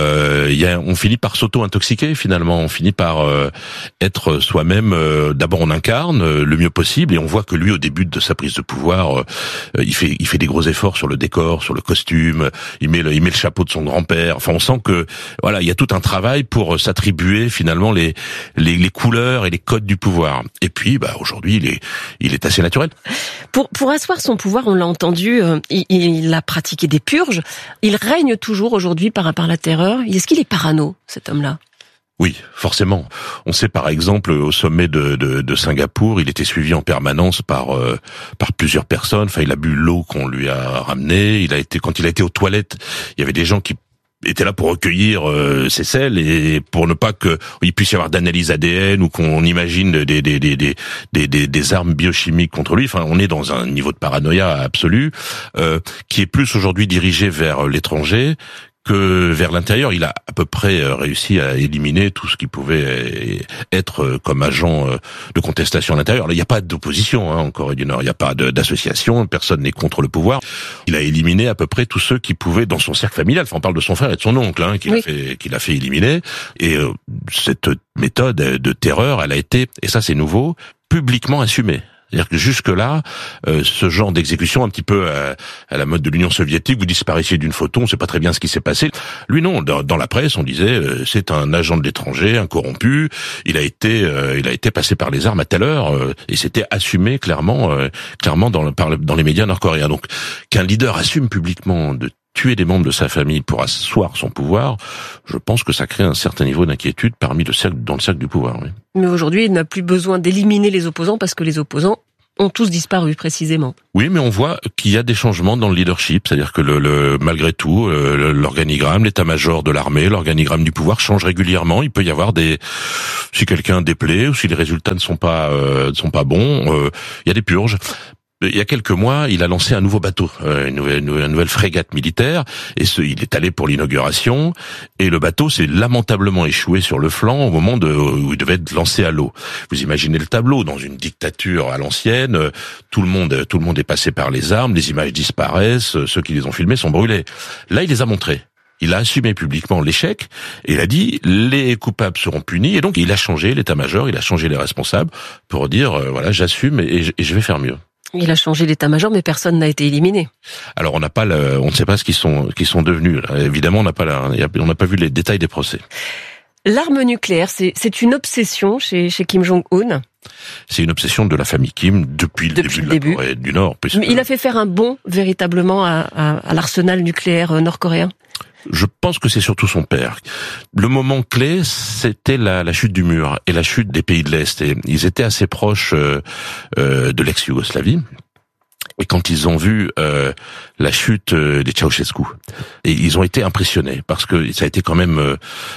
on finit par s'auto-intoxiquer finalement. On finit par être soi-même. D'abord, on incarne le mieux possible, et on voit que lui, au début de sa prise de pouvoir, il fait des gros efforts sur le décor, sur le costume. Il met le chapeau de son grand-père. Enfin, on sent que il y a tout un travail pour s'attribuer finalement les couleurs et les codes du pouvoir. Et puis, aujourd'hui, il est assez naturel. Pour asseoir son pouvoir, on l'a entendu, il a pratiqué des purges. Il règne toujours aujourd'hui par la terreur. Est-ce qu'il est parano, cet homme-là ? Oui, forcément. On sait par exemple au sommet de Singapour, il était suivi en permanence par plusieurs personnes. Enfin, il a bu l'eau qu'on lui a ramenée. Quand il a été aux toilettes, il y avait des gens qui étaient là pour recueillir ses selles, et pour ne pas qu'il puisse y avoir d'analyse ADN ou qu'on imagine des armes biochimiques contre lui. Enfin, on est dans un niveau de paranoïa absolu qui est plus aujourd'hui dirigé vers l'étranger que vers l'intérieur. Il a à peu près réussi à éliminer tout ce qui pouvait être comme agent de contestation à l'intérieur. Là, il n'y a pas d'opposition en Corée du Nord, il n'y a pas d'association, personne n'est contre le pouvoir. Il a éliminé à peu près tous ceux qui pouvaient, dans son cercle familial, on parle de son frère et de son oncle, qu'il a fait éliminer. Et cette méthode de terreur, elle a été, et ça c'est nouveau, publiquement assumée. C'est-à-dire que jusque-là, ce genre d'exécution un petit peu à la mode de l'Union soviétique, vous disparaissiez d'une photo, on ne sait pas très bien ce qui s'est passé. Lui non, dans la presse, on disait c'est un agent de l'étranger, un corrompu, il a été passé par les armes à telle heure, et c'était assumé clairement dans les médias nord-coréens. Donc qu'un leader assume publiquement de tuer des membres de sa famille pour asseoir son pouvoir, je pense que ça crée un certain niveau d'inquiétude dans le cercle du pouvoir. Oui. Mais aujourd'hui, il n'a plus besoin d'éliminer les opposants parce que les opposants ont tous disparu précisément. Oui, mais on voit qu'il y a des changements dans le leadership, c'est-à-dire que malgré tout, l'organigramme, l'état-major de l'armée, l'organigramme du pouvoir change régulièrement. Il peut y avoir si quelqu'un déplaît ou si les résultats ne sont pas bons, il y a des purges. Il y a quelques mois, il a lancé un nouveau bateau, une nouvelle frégate militaire, et il est allé pour l'inauguration, et le bateau s'est lamentablement échoué sur le flanc au moment où il devait être lancé à l'eau. Vous imaginez le tableau, dans une dictature à l'ancienne, tout le monde est passé par les armes, les images disparaissent, ceux qui les ont filmés sont brûlés. Là, il les a montrés. Il a assumé publiquement l'échec, et il a dit les coupables seront punis, et donc il a changé l'état-major, il a changé les responsables pour dire voilà, j'assume et je vais faire mieux. Il a changé l'état-major, mais personne n'a été éliminé. Alors on ne sait pas ce qu'ils sont devenus. Là. Évidemment, on n'a pas vu les détails des procès. L'arme nucléaire, c'est une obsession chez Kim Jong-un. C'est une obsession de la famille Kim depuis le début de la Corée du Nord. Mais il a fait faire un bond véritablement à l'arsenal nucléaire nord-coréen. Je pense que c'est surtout son père. Le moment clé, c'était la chute du mur et la chute des pays de l'Est. Et ils étaient assez proches de l'ex-Yougoslavie. Et quand ils ont vu la chute des Ceausescu, et ils ont été impressionnés parce que ça a été quand même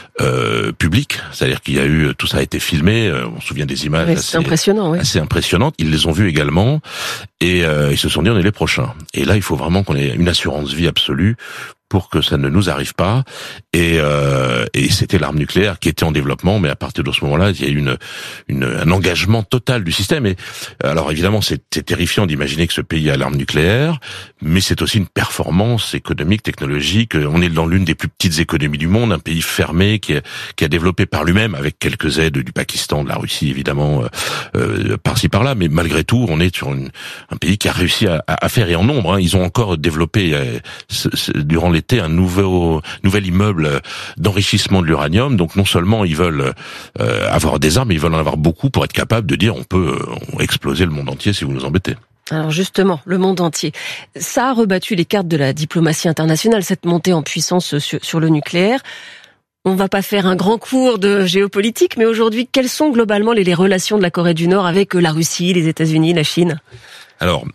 public, c'est-à-dire qu'il y a eu tout ça a été filmé. On se souvient des images assez impressionnantes. Ils les ont vues également et ils se sont dit on est les prochains. Et là, il faut vraiment qu'on ait une assurance vie absolue pour que ça ne nous arrive pas. Et c'était l'arme nucléaire qui était en développement, mais à partir de ce moment-là, il y a eu un engagement total du système. Et alors évidemment, c'est terrifiant d'imaginer que ce pays a l'arme nucléaire, mais c'est aussi une performance économique, technologique. On est dans l'une des plus petites économies du monde, un pays fermé qui a développé par lui-même, avec quelques aides du Pakistan, de la Russie évidemment, par-ci par-là, mais malgré tout, on est sur un pays qui a réussi à faire, et en nombre. Ils ont encore développé durant l'été un nouvel immeuble d'enrichissement de l'uranium. Donc non seulement ils veulent avoir des armes, mais ils veulent en avoir beaucoup pour être capables de dire on peut exploser le monde entier si vous nous embêtez. Alors justement, le monde entier. Ça a rebattu les cartes de la diplomatie internationale, cette montée en puissance sur le nucléaire. On va pas faire un grand cours de géopolitique, mais aujourd'hui, quelles sont globalement les relations de la Corée du Nord avec la Russie, les États-Unis, la Chine ? Alors,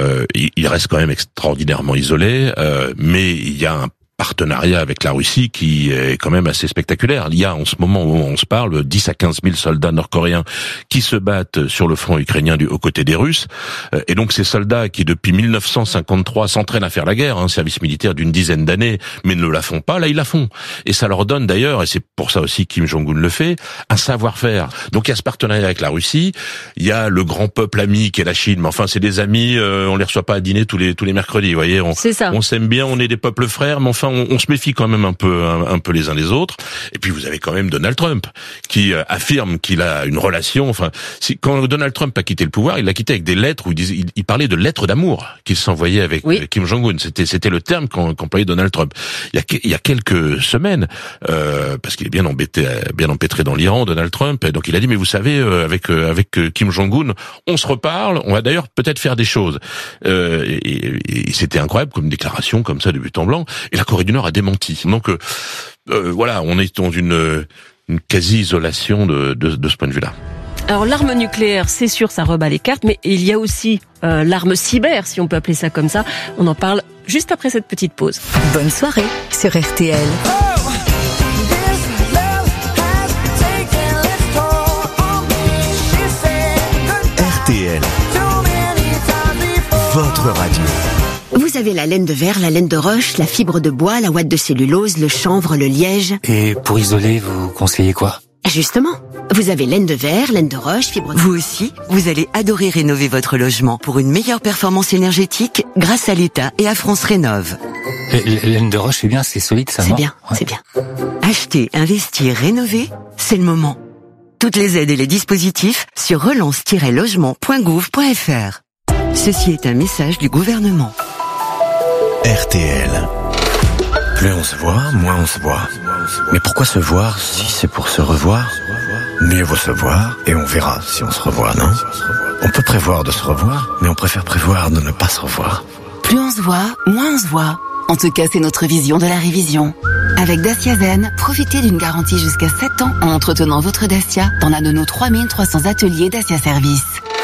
il reste quand même extraordinairement isolé, mais il y a un partenariat avec la Russie qui est quand même assez spectaculaire. Il y a en ce moment où on se parle 10 à 15 000 soldats nord-coréens qui se battent sur le front ukrainien aux côtés des Russes. Et donc ces soldats qui depuis 1953 s'entraînent à faire la guerre, un service militaire d'une dizaine d'années, mais ne la font pas, là ils la font. Et ça leur donne d'ailleurs, et c'est pour ça aussi Kim Jong-un le fait, un savoir-faire. Donc il y a ce partenariat avec la Russie, il y a le grand peuple ami qui est la Chine, mais enfin c'est des amis, on les reçoit pas à dîner tous les mercredis, vous voyez, on s'aime bien, on est des peuples frères, mais enfin on se méfie quand même un peu les uns des autres. Et puis vous avez quand même Donald Trump qui affirme qu'il a une relation. Enfin, quand Donald Trump a quitté le pouvoir, il l'a quitté avec des lettres où il parlait de lettres d'amour qu'il s'envoyait avec Kim Jong-un. C'était le terme qu'employait Donald Trump. Il y a quelques semaines, parce qu'il est bien empêtré dans l'Iran, Donald Trump. Et donc il a dit mais vous savez, avec Kim Jong-un, on se reparle. On va d'ailleurs peut-être faire des choses. Et c'était incroyable comme déclaration comme ça de but en blanc. Et la Corée du Nord a démenti. Donc voilà, on est dans une quasi-isolation de ce point de vue-là. Alors l'arme nucléaire, c'est sûr, ça rebat les cartes, mais il y a aussi l'arme cyber, si on peut appeler ça comme ça. On en parle juste après cette petite pause. Bonne soirée sur RTL. RTL, votre radio. Vous avez la laine de verre, la laine de roche, la fibre de bois, la ouate de cellulose, le chanvre, le liège. Et pour isoler, vous conseillez quoi ? Justement, vous avez laine de verre, laine de roche, fibre de... Vous aussi, vous allez adorer rénover votre logement pour une meilleure performance énergétique grâce à l'État et à France Rénov'. Laine de roche, c'est bien, c'est solide, ça, c'est bien, ouais. C'est bien. Acheter, investir, rénover, c'est le moment. Toutes les aides et les dispositifs sur relance-logement.gouv.fr. Ceci est un message du gouvernement. RTL. Plus on se voit, moins on se voit. Mais pourquoi se voir si c'est pour se revoir? Mieux vaut se voir et on verra si on se revoit, non? On peut prévoir de se revoir, mais on préfère prévoir de ne pas se revoir. Plus on se voit, moins on se voit. En tout cas, c'est notre vision de la révision. Avec Dacia Zen, profitez d'une garantie jusqu'à 7 ans en entretenant votre Dacia dans l'un de nos 3300 ateliers Dacia Service.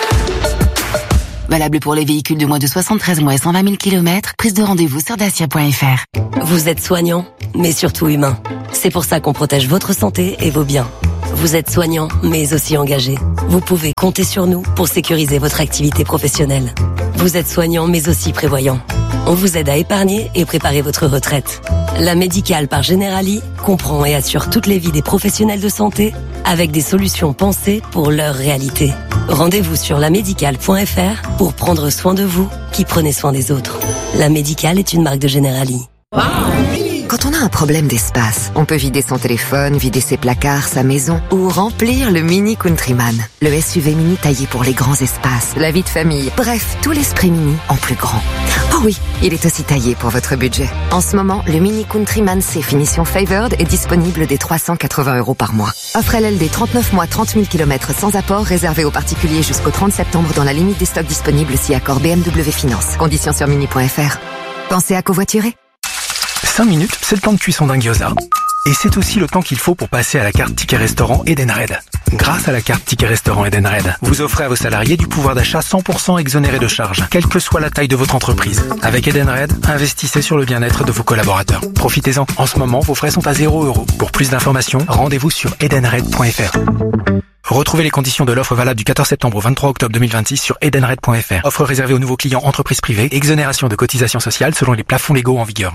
Valable pour les véhicules de moins de 73 mois et 120 000 km, prise de rendez-vous sur dacia.fr. Vous êtes soignant, mais surtout humain. C'est pour ça qu'on protège votre santé et vos biens. Vous êtes soignant, mais aussi engagé. Vous pouvez compter sur nous pour sécuriser votre activité professionnelle. Vous êtes soignant, mais aussi prévoyant. On vous aide à épargner et préparer votre retraite. La Médicale par Generali comprend et assure toutes les vies des professionnels de santé avec des solutions pensées pour leur réalité. Rendez-vous sur lamédicale.fr pour prendre soin de vous qui prenez soin des autres. La Médicale est une marque de Generali. Quand on a un problème d'espace, on peut vider son téléphone, vider ses placards, sa maison ou remplir le Mini Countryman. Le SUV mini taillé pour les grands espaces, la vie de famille, bref, tout l'esprit mini en plus grand. Oh oui, il est aussi taillé pour votre budget. En ce moment, le Mini Countryman C finition Favored est disponible dès 380 € par mois. Offre LLD 39 mois, 30 000 km sans apport, réservé aux particuliers jusqu'au 30 septembre dans la limite des stocks disponibles si accord BMW Finance. Conditions sur mini.fr. Pensez à covoiturer. 5 minutes, c'est le temps de cuisson d'un gyoza. Et c'est aussi le temps qu'il faut pour passer à la carte Ticket Restaurant Edenred. Grâce à la carte Ticket Restaurant Edenred, vous offrez à vos salariés du pouvoir d'achat 100% exonéré de charges, quelle que soit la taille de votre entreprise. Avec Edenred, investissez sur le bien-être de vos collaborateurs. Profitez-en. En ce moment, vos frais sont à 0 €. Pour plus d'informations, rendez-vous sur edenred.fr. Retrouvez les conditions de l'offre valable du 14 septembre au 23 octobre 2026 sur edenred.fr. Offre réservée aux nouveaux clients entreprises privées. Exonération de cotisations sociales selon les plafonds légaux en vigueur.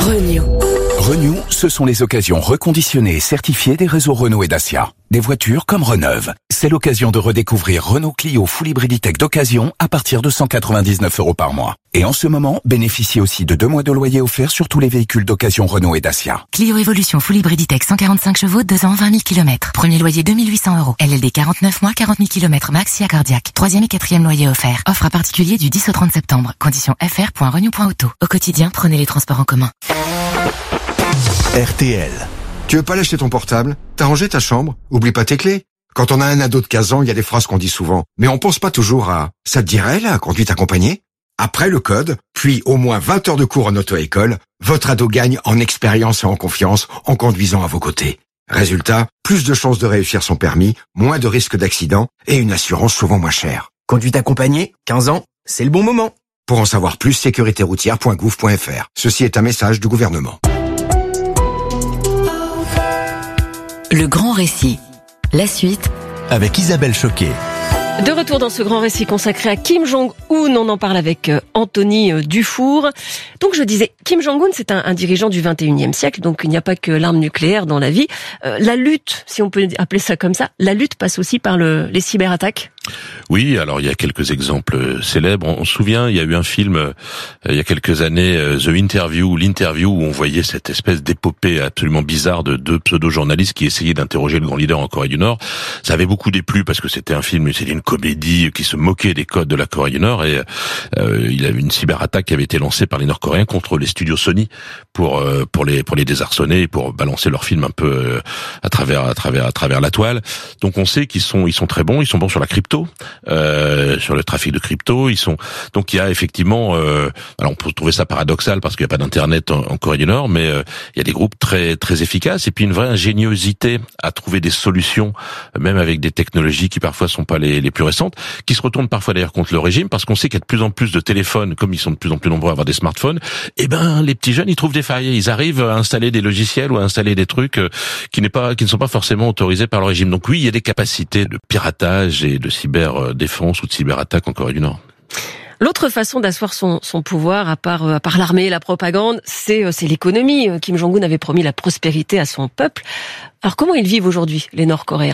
Renew, ce sont les occasions reconditionnées et certifiées des réseaux Renault et Dacia. Des voitures comme reneuves. C'est l'occasion de redécouvrir Renault Clio Full Hybrid E-Tech d'occasion à partir de 199 € par mois. Et en ce moment, bénéficiez aussi de 2 mois de loyer offerts sur tous les véhicules d'occasion Renault et Dacia. Clio Evolution Full Hybrid E-Tech 145 chevaux, 2 ans, 20 000 km. Premier loyer 2 800 €. LLD 49 mois, 40 000 km max si cardiaque. 3e et 4e loyer offert. Offre à particulier du 10 au 30 septembre. Conditions fr.renew.auto. Au quotidien, prenez les transports en commun. RTL. Tu veux pas lâcher ton portable? T'as rangé ta chambre? Oublie pas tes clés. Quand on a un ado de 15 ans, il y a des phrases qu'on dit souvent. Mais on pense pas toujours à « ça te dirait, la conduite accompagnée ?» Après le code, puis au moins 20 heures de cours en auto-école, votre ado gagne en expérience et en confiance en conduisant à vos côtés. Résultat, plus de chances de réussir son permis, moins de risques d'accident et une assurance souvent moins chère. Conduite accompagnée, 15 ans, c'est le bon moment. Pour en savoir plus, sécuritéroutière.gouv.fr. Ceci est un message du gouvernement. Le grand récit. La suite avec Isabelle Choquet. De retour dans ce grand récit consacré à Kim Jong-un, on en parle avec Anthony Dufour. Donc je disais, Kim Jong-un, c'est un dirigeant du 21e siècle, donc il n'y a pas que l'arme nucléaire dans la vie. La lutte, si on peut appeler ça comme ça, la lutte passe aussi par les cyberattaques. Oui, alors il y a quelques exemples célèbres. On se souvient, il y a eu un film il y a quelques années, l'interview, où on voyait cette espèce d'épopée absolument bizarre de 2 pseudo-journalistes qui essayaient d'interroger le grand leader en Corée du Nord. Ça avait beaucoup déplu parce que c'était un film, c'était une comédie qui se moquait des codes de la Corée du Nord et il y avait une cyberattaque qui avait été lancée par les Nord-Coréens contre les studios Sony pour les désarçonner et pour balancer leur film un peu à travers la toile. Donc on sait qu'ils sont très bons, ils sont bons sur la crypto. Sur le trafic de crypto, donc il y a effectivement alors on peut trouver ça paradoxal parce qu'il n'y a pas d'internet en Corée du Nord, mais il y a des groupes très très efficaces et puis une vraie ingéniosité à trouver des solutions, même avec des technologies qui parfois sont pas les plus récentes, qui se retournent parfois d'ailleurs contre le régime parce qu'on sait qu'il y a de plus en plus de téléphones, comme ils sont de plus en plus nombreux à avoir des smartphones, et les petits jeunes ils trouvent des failles, ils arrivent à installer des logiciels ou à installer des trucs qui ne sont pas forcément autorisés par le régime. Donc oui, il y a des capacités de piratage et de cyberdéfense ou de cyberattaque en Corée du Nord. L'autre façon d'asseoir son pouvoir, à part l'armée et la propagande, c'est l'économie. Kim Jong-un avait promis la prospérité à son peuple. Alors comment ils vivent aujourd'hui, les Nord-Coréens ?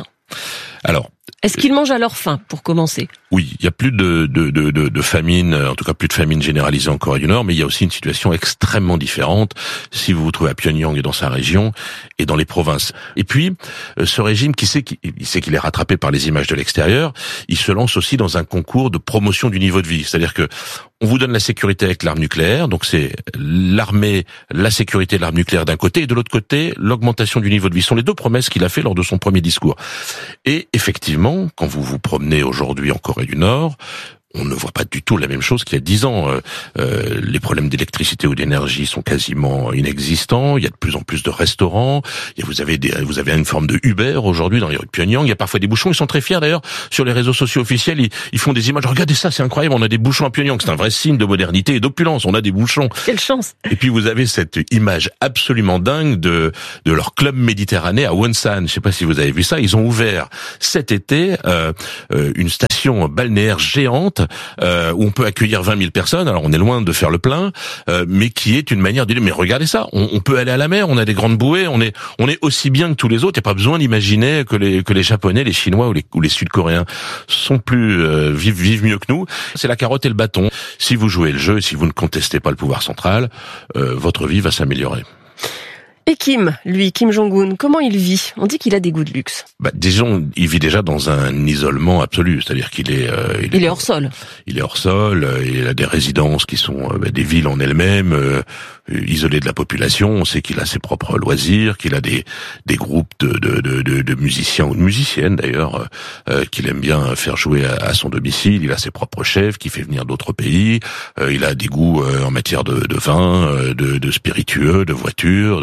Alors, est-ce qu'ils mangent à leur faim, pour commencer? Oui, il y a plus de famine, en tout cas plus de famine généralisée en Corée du Nord, mais il y a aussi une situation extrêmement différente si vous vous trouvez à Pyongyang et dans sa région et dans les provinces. Et puis, ce régime il sait qu'il est rattrapé par les images de l'extérieur, il se lance aussi dans un concours de promotion du niveau de vie. C'est-à-dire que on vous donne la sécurité avec l'arme nucléaire, donc c'est l'armée, la sécurité de l'arme nucléaire d'un côté, et de l'autre côté, l'augmentation du niveau de vie. Ce sont les deux promesses qu'il a fait lors de son premier discours. Et effectivement, quand vous vous promenez aujourd'hui en Corée du Nord, on ne voit pas du tout la même chose qu'il y a 10 ans. Les problèmes d'électricité ou d'énergie sont quasiment inexistants. Il y a de plus en plus de restaurants. Vous avez une forme de Uber aujourd'hui dans les rues de Pyongyang. Il y a parfois des bouchons. Ils sont très fiers d'ailleurs sur les réseaux sociaux officiels. Ils font des images. Regardez ça, c'est incroyable. On a des bouchons à Pyongyang. C'est un vrai signe de modernité et d'opulence. On a des bouchons. Quelle chance. Et puis vous avez cette image absolument dingue de leur club méditerranéen à Wonsan. Je sais pas si vous avez vu ça. Ils ont ouvert cet été une station balnéaire géante où on peut accueillir 20 000 personnes. Alors on est loin de faire le plein, mais qui est une manière de dire mais regardez ça, on peut aller à la mer, on a des grandes bouées, on est aussi bien que tous les autres. Il n'y a pas besoin d'imaginer que les Japonais, les Chinois ou les Sud-Coréens sont plus vivent mieux que nous. C'est la carotte et le bâton. Si vous jouez le jeu et si vous ne contestez pas le pouvoir central, votre vie va s'améliorer. Et Kim Jong-un, comment il vit? On dit qu'il a des goûts de luxe. Disons, il vit déjà dans un isolement absolu, c'est-à-dire qu'il est... il est hors sol. Il est hors sol, il a des résidences qui sont des villes en elles-mêmes, isolées de la population. On sait qu'il a ses propres loisirs, qu'il a des groupes de musiciens ou de musiciennes d'ailleurs, qu'il aime bien faire jouer à son domicile. Il a ses propres chefs qui fait venir d'autres pays. Il a des goûts en matière de vin, de spiritueux, de voitures,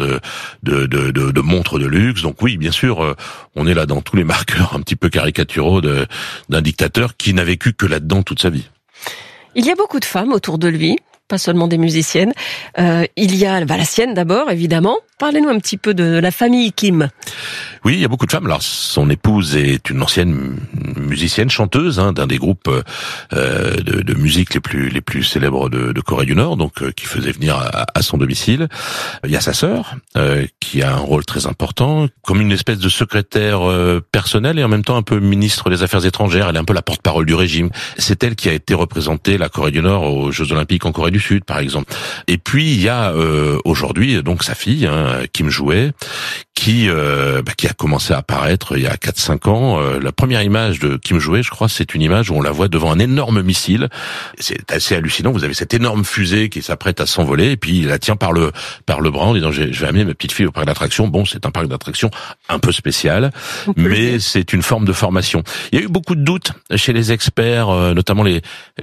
de montres de luxe. Donc oui, bien sûr, on est là dans tous les marqueurs un petit peu caricaturaux d'un dictateur qui n'a vécu que là-dedans toute sa vie. Il y a beaucoup de femmes autour de lui, pas seulement des musiciennes. Il y a la sienne d'abord, évidemment. Parlez-nous un petit peu de la famille Kim. Oui, il y a beaucoup de femmes. Alors, son épouse est une ancienne musicienne, chanteuse, d'un des groupes de musique les plus célèbres de Corée du Nord, donc qui faisait venir à son domicile. Il y a sa sœur, qui a un rôle très important, comme une espèce de secrétaire personnelle et en même temps un peu ministre des Affaires étrangères. Elle est un peu la porte-parole du régime. C'est elle qui a été représentée la Corée du Nord aux Jeux Olympiques en Corée du Sud, par exemple. Et puis il y a aujourd'hui donc sa fille, Kim Joo-hae, qui a commencé à apparaître il y a 4-5 ans. La première image de Kim Joo-hae, je crois, c'est une image où on la voit devant un énorme missile. C'est assez hallucinant. Vous avez cette énorme fusée qui s'apprête à s'envoler, et puis il la tient par le bras en disant je vais amener ma petite fille au parc d'attractions. Bon, c'est un parc d'attractions un peu spécial, mais c'est une forme de formation. Il y a eu beaucoup de doutes chez les experts, notamment les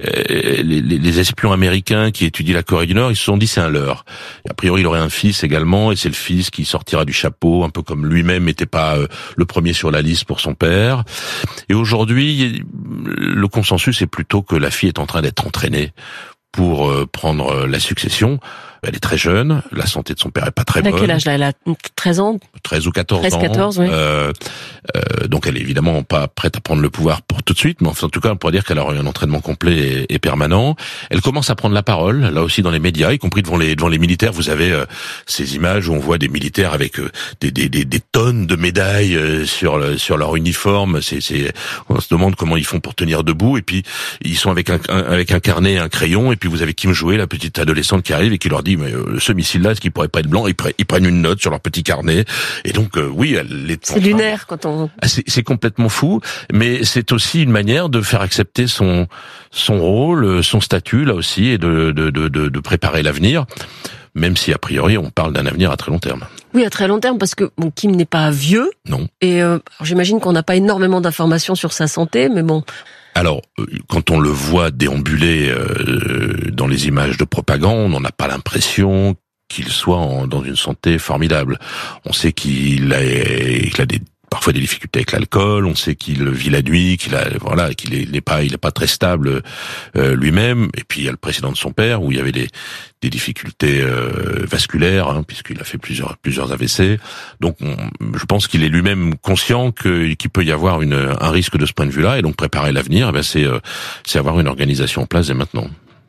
espions américains qui étudient la Corée du Nord. Ils se sont dit c'est un leurre. A priori, il aurait un fils également, et c'est le fils qui sortira du chapeau, un peu comme lui-même n'était pas le premier sur la liste pour son père. Et aujourd'hui, le consensus est plutôt que la fille est en train d'être entraînée pour prendre la succession. Elle est très jeune, la santé de son père est pas très bonne. Elle a quel âge là? Elle a 13 ans 13 ou 14 ans. 14, oui. Donc elle est évidemment pas prête à prendre le pouvoir pour tout de suite, mais enfin, en tout cas on pourrait dire qu'elle aura eu un entraînement complet et permanent. Elle commence à prendre la parole, là aussi dans les médias, y compris devant les militaires. Vous avez ces images où on voit des militaires avec des tonnes de médailles sur leur uniforme. On se demande comment ils font pour tenir debout, et puis ils sont avec un carnet, un crayon, et puis vous avez Kim Joo-hae, la petite adolescente qui arrive et qui leur dit mais ce missile-là, est-ce qu'il pourrait pas être blanc? Ils prennent une note sur leur petit carnet. Et donc, oui, elle est... C'est lunaire quand on... C'est complètement fou, mais c'est aussi une manière de faire accepter son rôle, son statut, là aussi, et de préparer l'avenir, même si, a priori, on parle d'un avenir à très long terme. Oui, à très long terme, parce que Kim n'est pas vieux. Non. Et j'imagine qu'on n'a pas énormément d'informations sur sa santé, mais bon... Alors, quand on le voit déambuler dans les images de propagande, on n'a pas l'impression qu'il soit dans une santé formidable. On sait qu'il a parfois des difficultés avec l'alcool, on sait qu'il vit la nuit, qu'il n'est pas très stable lui-même. Et puis il y a le précédent de son père où il y avait des difficultés vasculaires, puisqu'il a fait plusieurs AVC. Donc je pense qu'il est lui-même conscient qu'il peut y avoir un risque de ce point de vue-là, et donc préparer l'avenir, c'est avoir une organisation en place dès maintenant.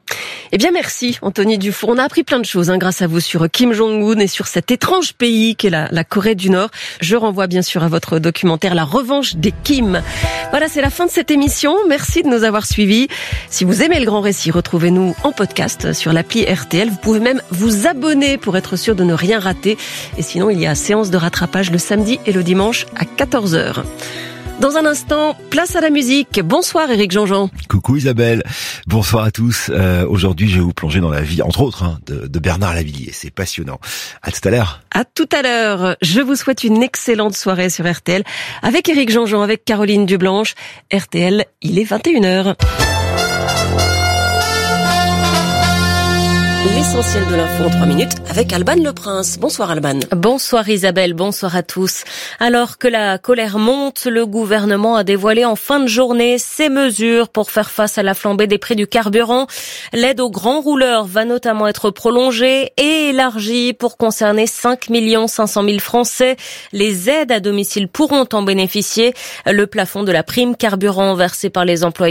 Eh bien, merci, Anthony Dufour. On a appris plein de choses grâce à vous sur Kim Jong-un et sur cet étrange pays qu'est la Corée du Nord. Je renvoie bien sûr à votre documentaire La Revanche des Kim. Voilà, c'est la fin de cette émission. Merci de nous avoir suivis. Si vous aimez le grand récit, retrouvez-nous en podcast sur l'appli RTL. Vous pouvez même vous abonner pour être sûr de ne rien rater. Et sinon, il y a séance de rattrapage le samedi et le dimanche à 14h. Dans un instant, place à la musique. Bonsoir Éric Jean-Jean. Coucou Isabelle, bonsoir à tous. Aujourd'hui, je vais vous plonger dans la vie, entre autres, de Bernard Lavilliers. C'est passionnant. À tout à l'heure. À tout à l'heure. Je vous souhaite une excellente soirée sur RTL avec Éric Jean-Jean, avec Caroline Dublanche. RTL, il est 21h. L'essentiel de l'info en 3 minutes avec Alban Le Prince. Bonsoir Alban. Bonsoir Isabelle, bonsoir à tous. Alors que la colère monte, le gouvernement a dévoilé en fin de journée ses mesures pour faire face à la flambée des prix du carburant. L'aide aux grands rouleurs va notamment être prolongée et élargie pour concerner 5 500 000 Français. Les aides à domicile pourront en bénéficier. Le plafond de la prime carburant versée par les employés